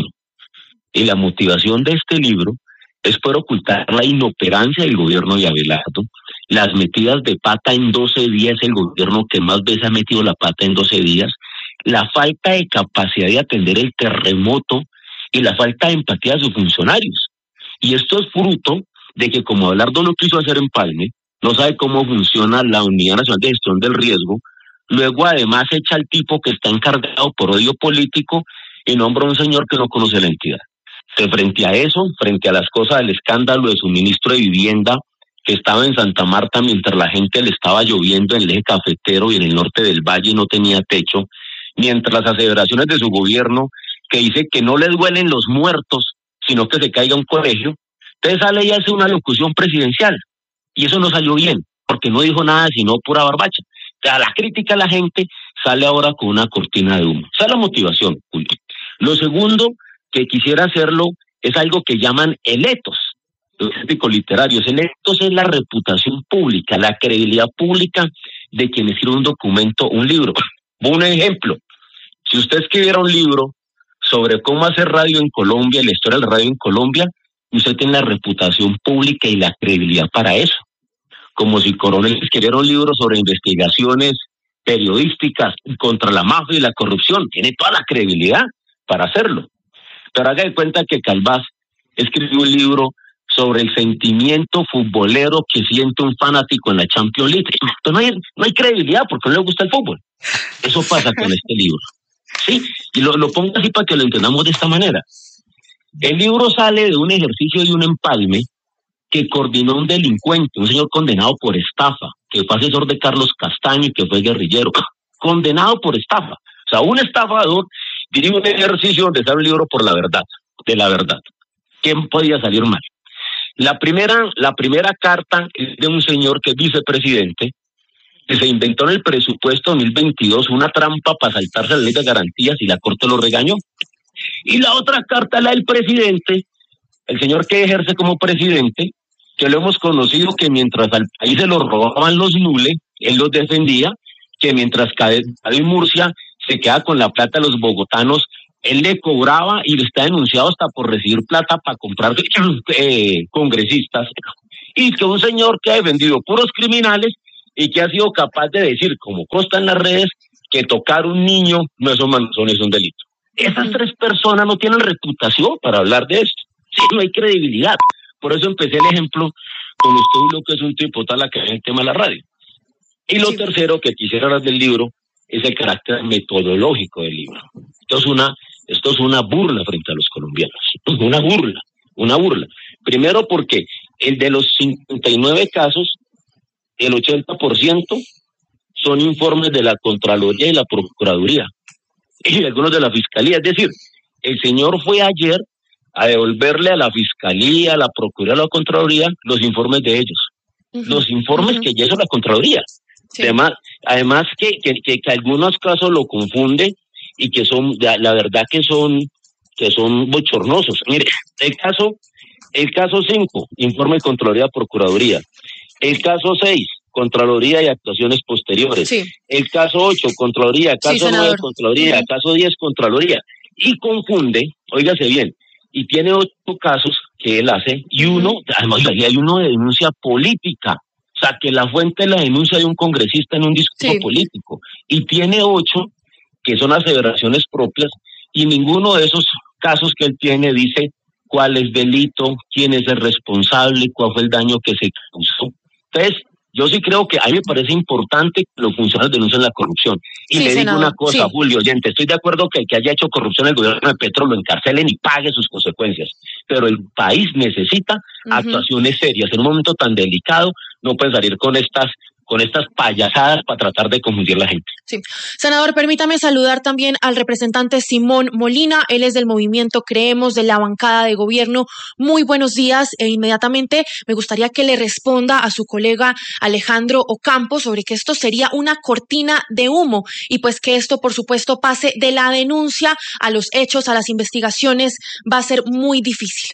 Y la motivación de este libro es poder ocultar la inoperancia del gobierno de Abelardo, las metidas de pata en doce días, el gobierno que más veces ha metido la pata en doce días, la falta de capacidad de atender el terremoto y la falta de empatía de sus funcionarios. Y esto es fruto de que, como Abelardo lo quiso hacer en Palme, no sabe cómo funciona la Unidad Nacional de Gestión del Riesgo, luego además echa al tipo que está encargado por odio político y nombra a un señor que no conoce la entidad. Entonces, frente a eso, frente a las cosas del escándalo de su ministro de Vivienda, que estaba en Santa Marta mientras la gente le estaba lloviendo en el eje cafetero y en el norte del valle no tenía techo, mientras las aseveraciones de su gobierno, que dice que no les duelen los muertos, sino que se caiga un colegio, entonces sale y hace una locución presidencial, y eso no salió bien, porque no dijo nada sino pura barbacha. O sea, la crítica a la gente sale ahora con una cortina de humo. Esa es la motivación, Julio. Lo segundo que quisiera hacerlo es algo que llaman el etos, los críticos literarios. El etos es la reputación pública, la credibilidad pública de quien escribe un documento, un libro. Un ejemplo, si usted escribiera un libro sobre cómo hacer radio en Colombia, la historia del radio en Colombia, usted tiene la reputación pública y la credibilidad para eso. Como si Coronel escribiera un libro sobre investigaciones periodísticas contra la mafia y la corrupción, tiene toda la credibilidad para hacerlo. Pero haga de cuenta que Calvás escribió un libro sobre el sentimiento futbolero que siente un fanático en la Champions League. Entonces no hay, no hay credibilidad porque no le gusta el fútbol. Eso pasa con este libro. Sí, y lo, lo pongo así para que lo entendamos de esta manera. El libro sale de un ejercicio de un empalme que coordinó un delincuente, un señor condenado por estafa, que fue asesor de Carlos Castaño y que fue guerrillero, condenado por estafa. O sea, un estafador dirige un ejercicio donde sale un libro por la verdad, de la verdad. ¿Qué podía salir mal? La primera, la primera carta es de un señor que es vicepresidente, que se inventó en el presupuesto dos mil veintidós una trampa para saltarse la ley de garantías y la Corte lo regañó. Y la otra carta, la del presidente, el señor que ejerce como presidente, que lo hemos conocido que mientras al país se lo robaban los Nule, él los defendía, que mientras Cadena Murcia se queda con la plata de los bogotanos Él le cobraba y está denunciado hasta por recibir plata para comprar eh, congresistas. Y que un señor que ha defendido puros criminales y que ha sido capaz de decir, como consta en las redes, que tocar un niño no es un, no es un delito. Esas tres personas no tienen reputación para hablar de esto. Sí, no hay credibilidad. Por eso empecé el ejemplo con usted, Julio, que es un tipo tal a que ve el tema de la radio. Y lo sí. tercero que quisiera hablar del libro es el carácter metodológico del libro. Esto es una, esto es una burla frente a los colombianos. Una burla, una burla. Primero porque el de los cincuenta y nueve casos, el ochenta por ciento son informes de la Contraloría y la Procuraduría, y algunos de la Fiscalía. Es decir, el señor fue ayer a devolverle a la Fiscalía, a la Procuraduría, a la Contraloría, los informes de ellos. Uh-huh. Los informes uh-huh. que ya hizo la Contraloría. Sí. Además, además que, que, que, que algunos casos lo confunden y que son, la, la verdad que son, que son bochornosos. Mire, el caso, el caso cinco, informe de Contraloría, Procuraduría. El caso seis, Contraloría y actuaciones posteriores. Sí. El caso ocho, Contraloría. Caso sí, nueve, Contraloría. Uh-huh. Caso diez, Contraloría. Y confunde, óigase bien, y tiene ocho casos que él hace, y uno, además hay uno de denuncia política, o sea, que la fuente de la denuncia de un congresista en un discurso sí. político, y tiene ocho que son aseveraciones propias, y ninguno de esos casos que él tiene dice cuál es delito, quién es el responsable, cuál fue el daño que se causó. Entonces, yo sí creo que a mí me parece importante que los funcionarios denuncien la corrupción. Y sí, le senador. digo una cosa, sí. Julio, oyente, estoy de acuerdo que el que haya hecho corrupción el gobierno de Petro lo encarcelen y pague sus consecuencias. Pero el país necesita uh-huh. actuaciones serias. En un momento tan delicado no pueden salir con estas con estas payasadas para tratar de confundir a la gente. Sí. Senador, permítame saludar también al representante Simón Molina. Él es del movimiento Creemos, de la bancada de gobierno. Muy buenos días e inmediatamente me gustaría que le responda a su colega Alejandro Ocampo sobre que esto sería una cortina de humo y pues que esto, por supuesto, pase de la denuncia a los hechos, a las investigaciones, va a ser muy difícil.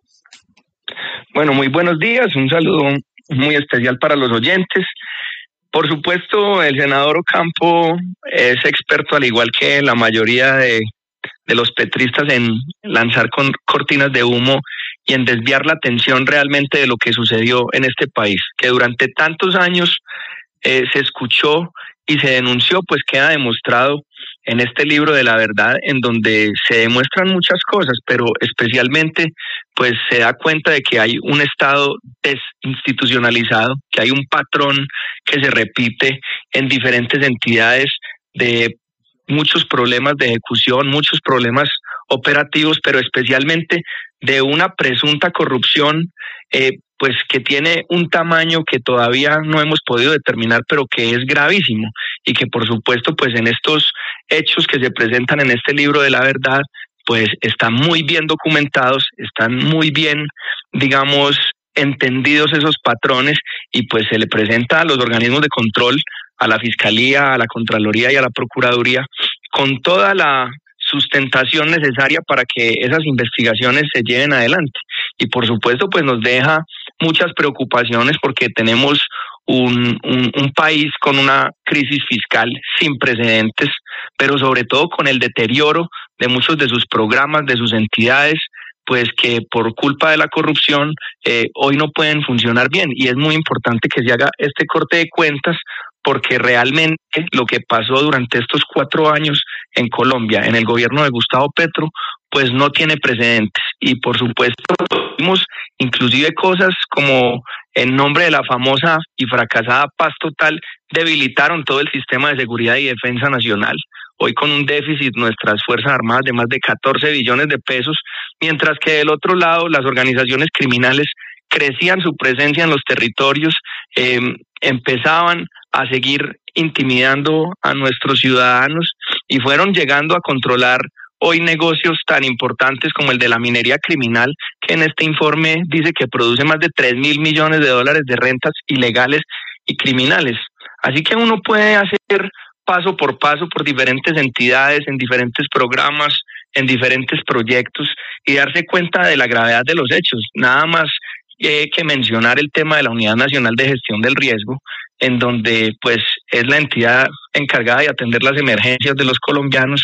Bueno, muy buenos días. Un saludo muy especial para los oyentes. Por supuesto, el senador Ocampo es experto, al igual que la mayoría de, de los petristas, en lanzar con cortinas de humo y en desviar la atención realmente de lo que sucedió en este país, que durante tantos años eh, se escuchó y se denunció, pues queda demostrado en este libro de la verdad, en donde se demuestran muchas cosas, pero especialmente pues se da cuenta de que hay un Estado desinstitucionalizado, que hay un patrón que se repite en diferentes entidades, de muchos problemas de ejecución, muchos problemas operativos, pero especialmente de una presunta corrupción eh, pues que tiene un tamaño que todavía no hemos podido determinar, pero que es gravísimo y que por supuesto pues en estos hechos que se presentan en este libro de la verdad pues están muy bien documentados, están muy bien, digamos, entendidos esos patrones y pues se le presenta a los organismos de control, a la Fiscalía, a la Contraloría y a la Procuraduría con toda la sustentación necesaria para que esas investigaciones se lleven adelante. Y por supuesto pues nos deja muchas preocupaciones porque tenemos un, un, un país con una crisis fiscal sin precedentes, pero sobre todo con el deterioro de muchos de sus programas, de sus entidades, pues que por culpa de la corrupción eh, hoy no pueden funcionar bien. Y es muy importante que se haga este corte de cuentas, porque realmente lo que pasó durante estos cuatro años en Colombia, en el gobierno de Gustavo Petro, pues no tiene precedentes. Y por supuesto, vimos inclusive cosas como en nombre de la famosa y fracasada paz total, debilitaron todo el sistema de seguridad y defensa nacional. Hoy con un déficit nuestras Fuerzas Armadas de más de catorce billones de pesos, mientras que del otro lado las organizaciones criminales crecían su presencia en los territorios, eh, empezaban a seguir intimidando a nuestros ciudadanos y fueron llegando a controlar hoy negocios tan importantes como el de la minería criminal, que en este informe dice que produce más de tres mil millones de dólares de rentas ilegales y criminales. Así que uno puede hacer paso por paso por diferentes entidades, en diferentes programas, en diferentes proyectos y darse cuenta de la gravedad de los hechos. Nada más eh, que mencionar el tema de la Unidad Nacional de Gestión del Riesgo, en donde pues es la entidad encargada de atender las emergencias de los colombianos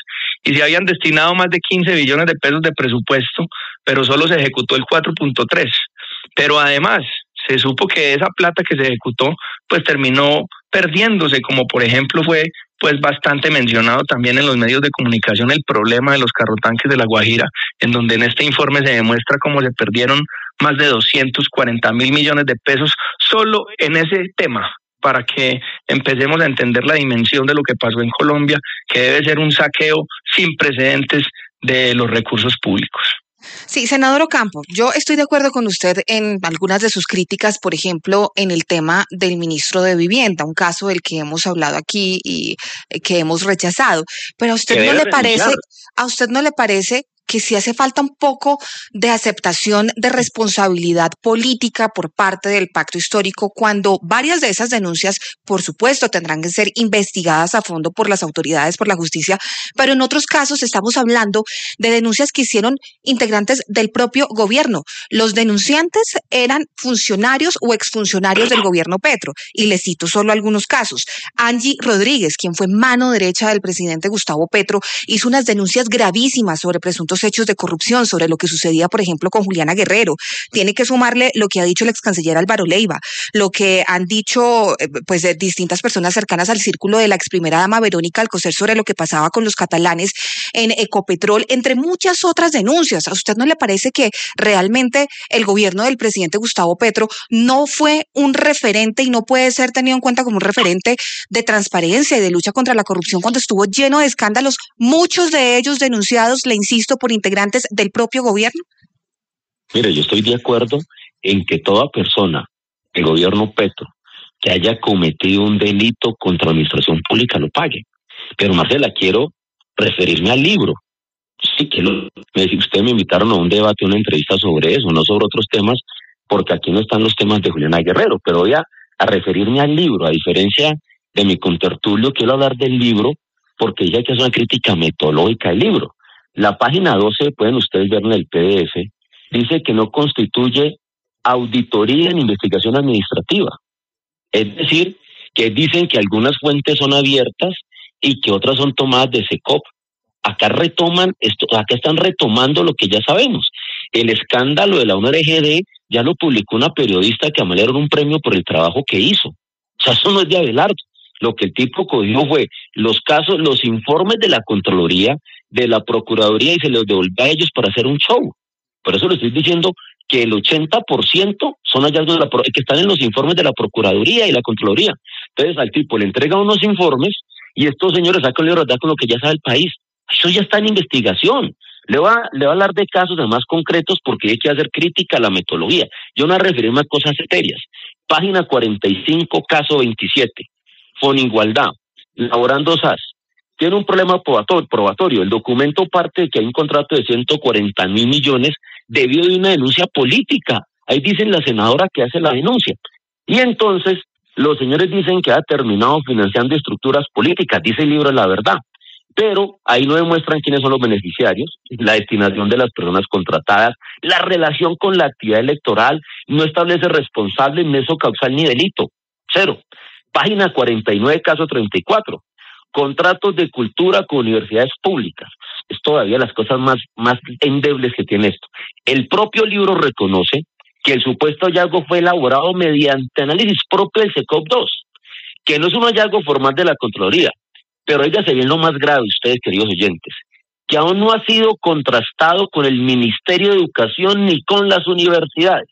y se habían destinado más de quince billones de pesos de presupuesto, pero solo se ejecutó el cuatro punto tres. Pero además se supo que esa plata que se ejecutó pues terminó perdiéndose, como por ejemplo fue pues bastante mencionado también en los medios de comunicación el problema de los carrotanques de La Guajira, en donde en este informe se demuestra cómo se perdieron más de doscientos cuarenta mil millones de pesos solo en ese tema, para que empecemos a entender la dimensión de lo que pasó en Colombia, que debe ser un saqueo sin precedentes de los recursos públicos. Sí, senador Ocampo, yo estoy de acuerdo con usted en algunas de sus críticas, por ejemplo, en el tema del ministro de Vivienda, un caso del que hemos hablado aquí y que hemos rechazado. Pero a usted no le parece, a usted no le parece que sí hace falta un poco de aceptación de responsabilidad política por parte del pacto histórico, cuando varias de esas denuncias, por supuesto, tendrán que ser investigadas a fondo por las autoridades, por la justicia, pero en otros casos estamos hablando de denuncias que hicieron integrantes del propio gobierno. Los denunciantes eran funcionarios o exfuncionarios del gobierno Petro, y les cito solo algunos casos. Angie Rodríguez, quien fue mano derecha del presidente Gustavo Petro, hizo unas denuncias gravísimas sobre presuntos hechos de corrupción, sobre lo que sucedía, por ejemplo, con Juliana Guerrero. Tiene que sumarle lo que ha dicho el ex canciller Álvaro Leiva, lo que han dicho pues de distintas personas cercanas al círculo de la ex primera dama Verónica Alcocer sobre lo que pasaba con los catalanes en Ecopetrol, entre muchas otras denuncias. ¿A usted no le parece que realmente el gobierno del presidente Gustavo Petro no fue un referente y no puede ser tenido en cuenta como un referente de transparencia y de lucha contra la corrupción cuando estuvo lleno de escándalos, muchos de ellos denunciados, le insisto, por integrantes del propio gobierno? Mire, yo estoy de acuerdo en que toda persona del gobierno Petro que haya cometido un delito contra la administración pública lo pague. Pero Marcela, quiero referirme al libro. Sí, que lo, me, ustedes me invitaron a un debate, una entrevista sobre eso, no sobre otros temas, porque aquí no están los temas de Juliana Guerrero, pero voy a, a referirme al libro. A diferencia de mi contertulio, quiero hablar del libro porque ya que es una crítica metodológica del libro. La página doce, pueden ustedes ver en el P D F, dice que no constituye auditoría en investigación administrativa. Es decir, que dicen que algunas fuentes son abiertas y que otras son tomadas de SECOP. Acá retoman esto, acá están retomando lo que ya sabemos. El escándalo de la U N R G D ya lo publicó una periodista que le dieron un premio por el trabajo que hizo. O sea, eso no es de Abelardo. Lo que el tipo cogió fue los casos, los informes de la Contraloría, de la Procuraduría, y se los devolvió a ellos para hacer un show. Por eso le estoy diciendo que el ochenta por ciento son hallazgos de la, que están en los informes de la Procuraduría y la Contraloría. Entonces al tipo le entrega unos informes y estos señores sacan libros con lo que ya sabe el país. Eso ya está en investigación. Le va, le va a hablar de casos además concretos porque hay que hacer crítica a la metodología. Yo no voy a referirme a cosas serias. Página cuarenta y cinco, caso veintisiete. Fonigualdad, laborando S A S. Tiene un problema probatorio. El documento parte de que hay un contrato de ciento cuarenta mil millones debido de una denuncia política. Ahí dicen la senadora que hace la denuncia. Y entonces los señores dicen que ha terminado financiando estructuras políticas. Dice el libro La Verdad. Pero ahí no demuestran quiénes son los beneficiarios, la destinación de las personas contratadas, la relación con la actividad electoral, no establece responsable, nexo causal ni delito. Cero. Página cuarenta y nueve, caso treinta y cuatro. Contratos de cultura con universidades públicas. Es todavía las cosas más, más endebles que tiene esto. El propio libro reconoce que el supuesto hallazgo fue elaborado mediante análisis propio del SECOP dos, que no es un hallazgo formal de la Contraloría. Pero oígase bien lo más grave, ustedes, queridos oyentes, que aún no ha sido contrastado con el Ministerio de Educación ni con las universidades.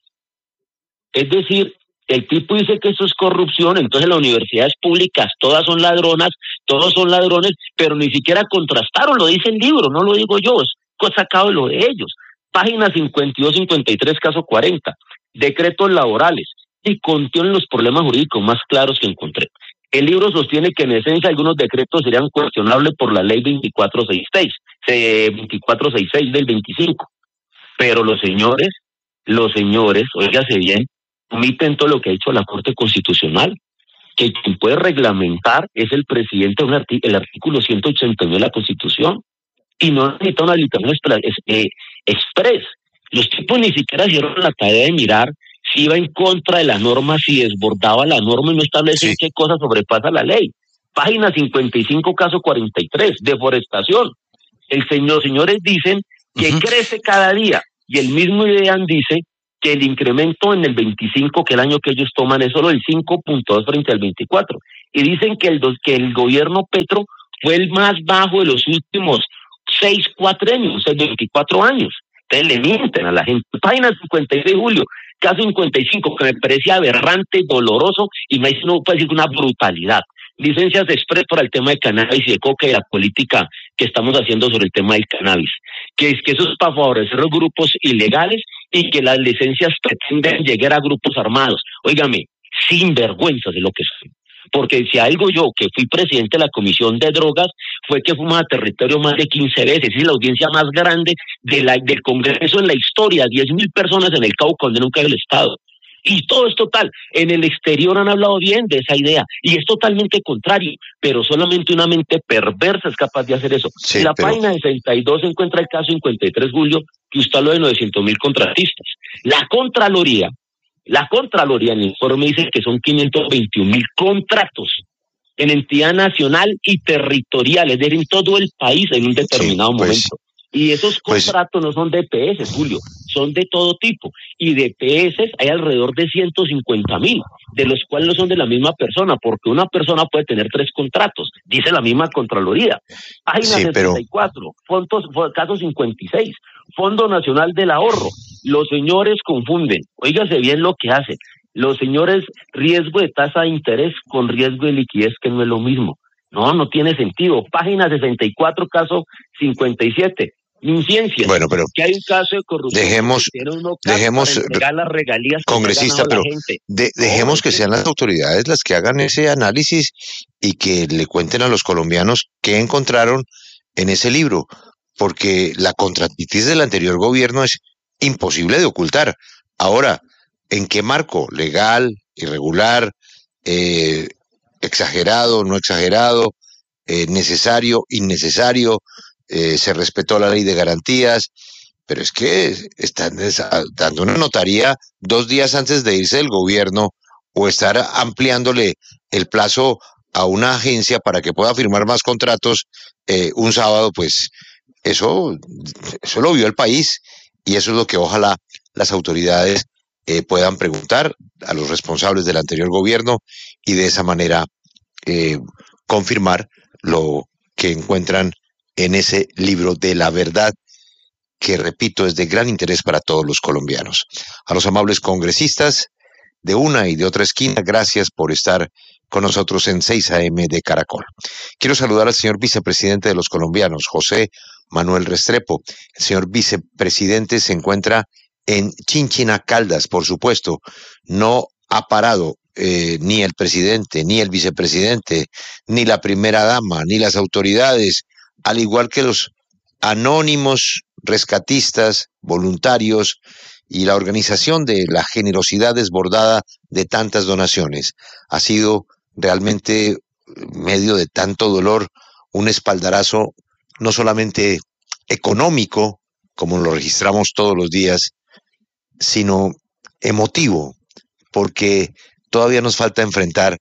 Es decir, el tipo dice que eso es corrupción, entonces las universidades públicas todas son ladronas, todos son ladrones, pero ni siquiera contrastaron, lo dice el libro, no lo digo yo, es sacado de lo de ellos. Página cincuenta y dos, cincuenta y tres, caso cuarenta, decretos laborales, y contienen los problemas jurídicos más claros que encontré. El libro sostiene que en esencia algunos decretos serían cuestionables por la ley veinticuatro sesenta y seis, veinticuatro sesenta y seis del veinticinco. Pero los señores, los señores, óigase bien, omiten todo lo que ha hecho la Corte Constitucional, que quien puede reglamentar es el presidente, el artículo ciento ochenta y nueve de la Constitución, y no necesita una habilitación eh, express. Los tipos ni siquiera hicieron la tarea de mirar si iba en contra de la norma, si desbordaba la norma y no establece sí. qué cosa sobrepasa la ley. Página cincuenta y cinco, caso cuarenta y tres, deforestación. El señor, los señores dicen que uh-huh. crece cada día, y el mismo IDEAN dice que el incremento en el veinticinco, que el año que ellos toman, es solo el cinco punto dos frente al veinticuatro. Y dicen que el, que el gobierno Petro fue el más bajo de los últimos seis, cuatro años, o sea, veinticuatro años. Entonces le mienten a la gente. Página cincuenta y seis, Julio, caso cincuenta y cinco, que me parece aberrante, doloroso, y me dice, no puede decir una brutalidad. Licencias de express para el tema de cannabis y de coca y la política que estamos haciendo sobre el tema del cannabis. Que es que eso es para favorecer los grupos ilegales y que las licencias pretenden llegar a grupos armados. Óigame, sin vergüenza de lo que son. Porque si algo yo, que fui presidente de la Comisión de Drogas, fue que fuimos a territorio más de quince veces, es la audiencia más grande de la, del Congreso en la historia, diez mil personas en el Cauca, donde nunca hay el Estado. Y todo es total. En el exterior han hablado bien de esa idea, y es totalmente contrario, pero solamente una mente perversa es capaz de hacer eso. Sí, en la pero... página sesenta y dos se encuentra el caso cincuenta y tres, Julio, que usted habló de novecientos mil contratistas. La Contraloría, la Contraloría en el informe dice que son quinientos veintiún mil contratos en entidad nacional y territorial, es decir, en todo el país en un determinado sí, pues... momento. Y esos contratos pues, no son de P S, Julio, son de todo tipo. Y de P S hay alrededor de ciento cincuenta mil, de los cuales no son de la misma persona, porque una persona puede tener tres contratos, dice la misma Contraloría. Página sí, sesenta y cuatro, pero... fondos, caso cincuenta y seis, Fondo Nacional del Ahorro. Los señores confunden, óigase bien lo que hacen. Los señores, riesgo de tasa de interés con riesgo de liquidez, que no es lo mismo. No, no tiene sentido. Página sesenta y cuatro, caso cincuenta y siete. Inciencia, bueno, pero que hay un caso de corrupción. Dejemos, dejemos, las regalías congresista, pero de, dejemos no, que sean las autoridades las que hagan ese análisis y que le cuenten a los colombianos qué encontraron en ese libro, porque la contractitis del anterior gobierno es imposible de ocultar. Ahora, ¿en qué marco? ¿Legal, irregular, eh, exagerado, no exagerado, eh, necesario, innecesario? Eh, se respetó la ley de garantías, pero es que están dando una notaría dos días antes de irse del gobierno o estar ampliándole el plazo a una agencia para que pueda firmar más contratos eh, un sábado, pues eso, eso lo vio el país y eso es lo que ojalá las autoridades eh, puedan preguntar a los responsables del anterior gobierno y de esa manera eh, confirmar lo que encuentran en ese libro de la verdad, que repito, es de gran interés para todos los colombianos. A los amables congresistas de una y de otra esquina, gracias por estar con nosotros en seis A M de Caracol. Quiero saludar al señor vicepresidente de los colombianos, José Manuel Restrepo. El señor vicepresidente se encuentra en Chinchina, Caldas, por supuesto. No ha parado eh, ni el presidente, ni el vicepresidente, ni la primera dama, ni las autoridades, al igual que los anónimos rescatistas, voluntarios y la organización de la generosidad desbordada de tantas donaciones. Ha sido realmente, medio de tanto dolor, un espaldarazo no solamente económico, como lo registramos todos los días, sino emotivo, porque todavía nos falta enfrentar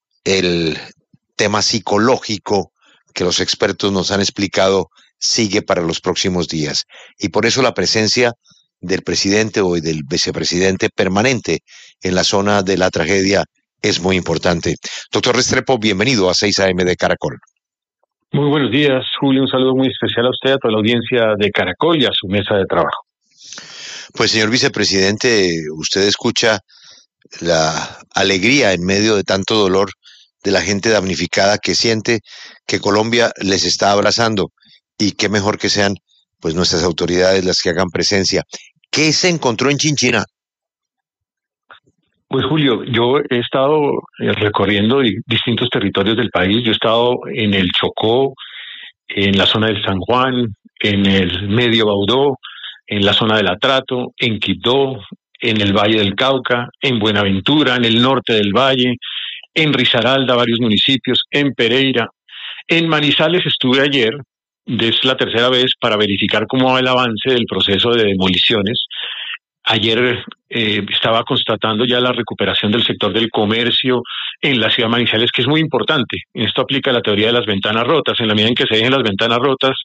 el tema psicológico que los expertos nos han explicado sigue para los próximos días. Y por eso la presencia del presidente o del vicepresidente permanente en la zona de la tragedia es muy importante. Doctor Restrepo, bienvenido a seis A M de Caracol. Muy buenos días, Julio. Un saludo muy especial a usted, a toda la audiencia de Caracol y a su mesa de trabajo. Pues, señor vicepresidente, usted escucha la alegría en medio de tanto dolor de la gente damnificada que siente que Colombia les está abrazando, y qué mejor que sean pues nuestras autoridades las que hagan presencia. ¿Qué se encontró en Chinchina? Pues, Julio, yo he estado recorriendo distintos territorios del país. Yo he estado en el Chocó, en la zona del San Juan, en el Medio Baudó, en la zona del Atrato, en Quibdó, en el Valle del Cauca, en Buenaventura, en el norte del Valle, en Risaralda, varios municipios, en Pereira. En Manizales estuve ayer, es la tercera vez, para verificar cómo va el avance del proceso de demoliciones. Ayer eh, estaba constatando ya la recuperación del sector del comercio en la ciudad de Manizales, que es muy importante. Esto aplica a la teoría de las ventanas rotas. En la medida en que se dejen las ventanas rotas,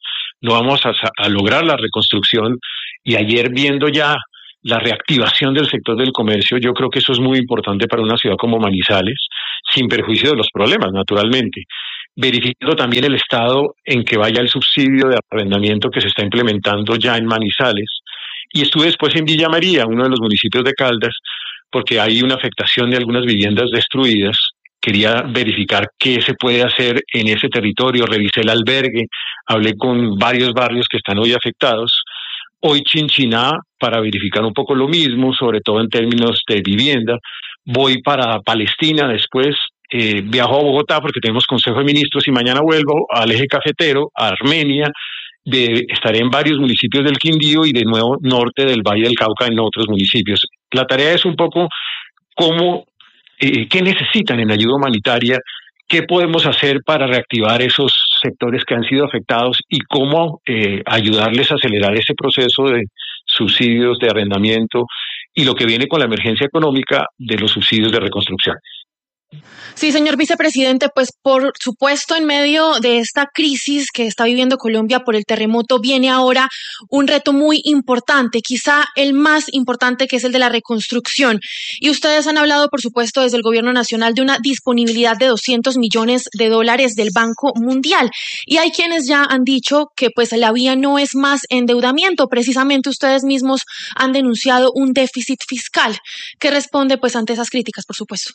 no vamos a, a lograr la reconstrucción. Y ayer, viendo ya la reactivación del sector del comercio, yo creo que eso es muy importante para una ciudad como Manizales, sin perjuicio de los problemas, naturalmente. Verificando también el estado en que vaya el subsidio de arrendamiento que se está implementando ya en Manizales. Y estuve después en Villa María, uno de los municipios de Caldas, porque hay una afectación de algunas viviendas destruidas. Quería verificar qué se puede hacer en ese territorio, revisé el albergue, hablé con varios barrios que están hoy afectados. Hoy Chinchiná para verificar un poco lo mismo, sobre todo en términos de vivienda. Voy para Palestina después, eh, viajo a Bogotá porque tenemos Consejo de Ministros y mañana vuelvo al Eje Cafetero, a Armenia. De, estaré en varios municipios del Quindío y de nuevo norte del Valle del Cauca en otros municipios. La tarea es un poco cómo, eh, qué necesitan en ayuda humanitaria, qué podemos hacer para reactivar esos sectores que han sido afectados y cómo eh, ayudarles a acelerar ese proceso de subsidios de arrendamiento y lo que viene con la emergencia económica de los subsidios de reconstrucción. Sí, señor vicepresidente, pues por supuesto en medio de esta crisis que está viviendo Colombia por el terremoto viene ahora un reto muy importante, quizá el más importante, que es el de la reconstrucción. Y ustedes han hablado, por supuesto, desde el Gobierno Nacional de una disponibilidad de doscientos millones de dólares del Banco Mundial. Y hay quienes ya han dicho que pues la vía no es más endeudamiento. Precisamente ustedes mismos han denunciado un déficit fiscal. ¿Qué responde pues ante esas críticas, por supuesto?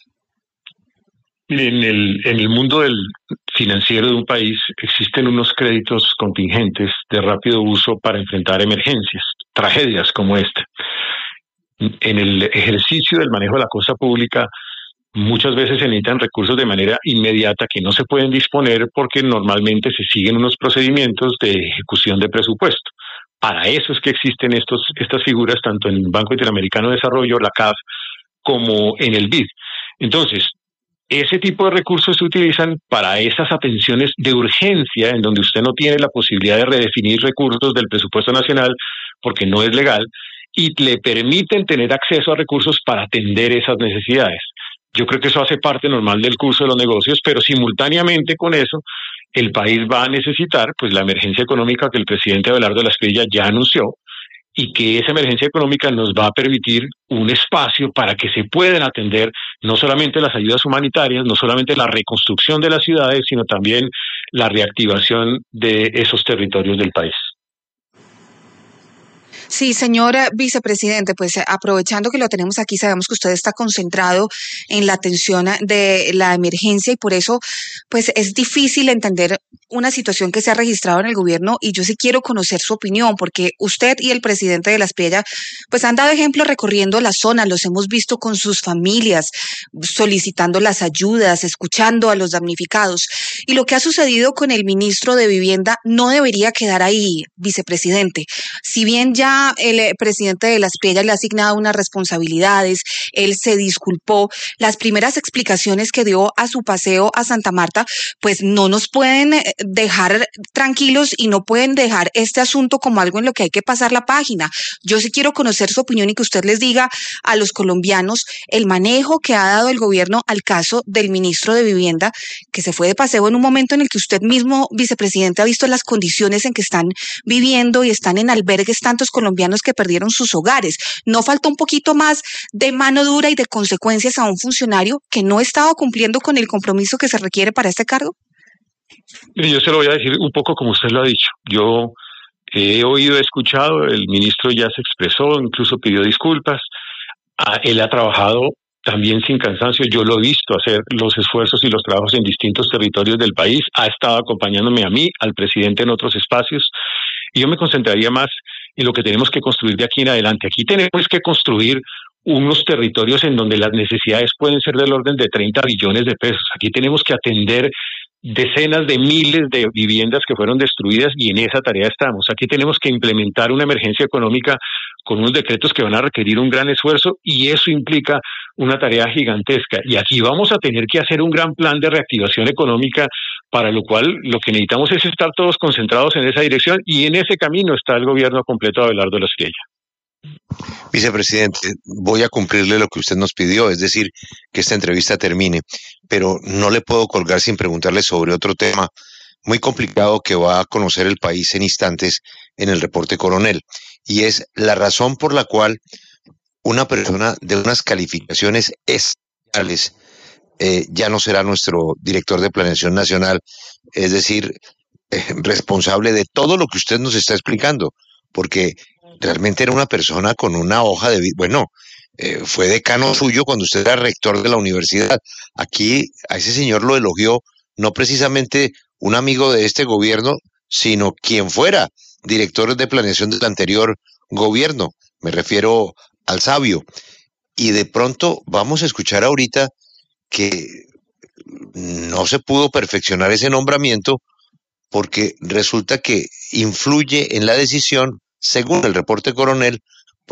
En el, en el mundo del financiero de un país existen unos créditos contingentes de rápido uso para enfrentar emergencias, tragedias como esta. En el ejercicio del manejo de la cosa pública, muchas veces se necesitan recursos de manera inmediata que no se pueden disponer porque normalmente se siguen unos procedimientos de ejecución de presupuesto. Para eso es que existen estos, estas figuras tanto en el Banco Interamericano de Desarrollo, la C A F, como en el B I D. Entonces, ese tipo de recursos se utilizan para esas atenciones de urgencia en donde usted no tiene la posibilidad de redefinir recursos del presupuesto nacional porque no es legal y le permiten tener acceso a recursos para atender esas necesidades. Yo creo que eso hace parte normal del curso de los negocios, pero simultáneamente con eso el país va a necesitar pues la emergencia económica que el presidente Abelardo de la Espriella ya anunció, y que esa emergencia económica nos va a permitir un espacio para que se puedan atender no solamente las ayudas humanitarias, no solamente la reconstrucción de las ciudades, sino también la reactivación de esos territorios del país. Sí, señor vicepresidente, pues aprovechando que lo tenemos aquí, sabemos que usted está concentrado en la atención de la emergencia y por eso pues es difícil entender una situación que se ha registrado en el gobierno y yo sí quiero conocer su opinión porque usted y el presidente de la Espriella pues han dado ejemplo recorriendo la zona, los hemos visto con sus familias, solicitando las ayudas, escuchando a los damnificados y lo que ha sucedido con el ministro de Vivienda no debería quedar ahí, vicepresidente. Si bien ya el presidente de la Espriella le ha asignado unas responsabilidades, él se disculpó. Las primeras explicaciones que dio a su paseo a Santa Marta, pues no nos pueden dejar tranquilos y no pueden dejar este asunto como algo en lo que hay que pasar la página. Yo sí quiero conocer su opinión y que usted les diga a los colombianos el manejo que ha dado el gobierno al caso del ministro de Vivienda, que se fue de paseo en un momento en el que usted mismo, vicepresidente, ha visto las condiciones en que están viviendo y están en albergues tantos colombianos que perdieron sus hogares. ¿No faltó un poquito más de mano dura y de consecuencias a un funcionario que no estaba cumpliendo con el compromiso que se requiere para este cargo? Yo se lo voy a decir un poco como usted lo ha dicho. Yo he oído, he escuchado, el ministro ya se expresó, incluso pidió disculpas. Él ha trabajado también sin cansancio. Yo lo he visto hacer los esfuerzos y los trabajos en distintos territorios del país. Ha estado acompañándome a mí, al presidente en otros espacios. Y yo me concentraría más en lo que tenemos que construir de aquí en adelante. Aquí tenemos que construir unos territorios en donde las necesidades pueden ser del orden de treinta billones de pesos. Aquí tenemos que atender decenas de miles de viviendas que fueron destruidas y en esa tarea estamos. Aquí tenemos que implementar una emergencia económica con unos decretos que van a requerir un gran esfuerzo y eso implica una tarea gigantesca. Y aquí vamos a tener que hacer un gran plan de reactivación económica, para lo cual lo que necesitamos es estar todos concentrados en esa dirección y en ese camino está el gobierno completo de Abelardo de la Espriella. Vicepresidente, voy a cumplirle lo que usted nos pidió, es decir, que esta entrevista termine, pero no le puedo colgar sin preguntarle sobre otro tema muy complicado que va a conocer el país en instantes en el reporte Coronel. Y es la razón por la cual una persona de unas calificaciones especiales eh, ya no será nuestro director de Planeación Nacional, es decir, eh, responsable de todo lo que usted nos está explicando, porque realmente era una persona con una hoja de vida, bueno, eh, fue decano suyo cuando usted era rector de la universidad. Aquí a ese señor lo elogió no precisamente un amigo de este gobierno, sino quien fuera director de planeación del anterior gobierno, me refiero al sabio. Y de pronto vamos a escuchar ahorita que no se pudo perfeccionar ese nombramiento porque resulta que influye en la decisión, según el reporte Coronel,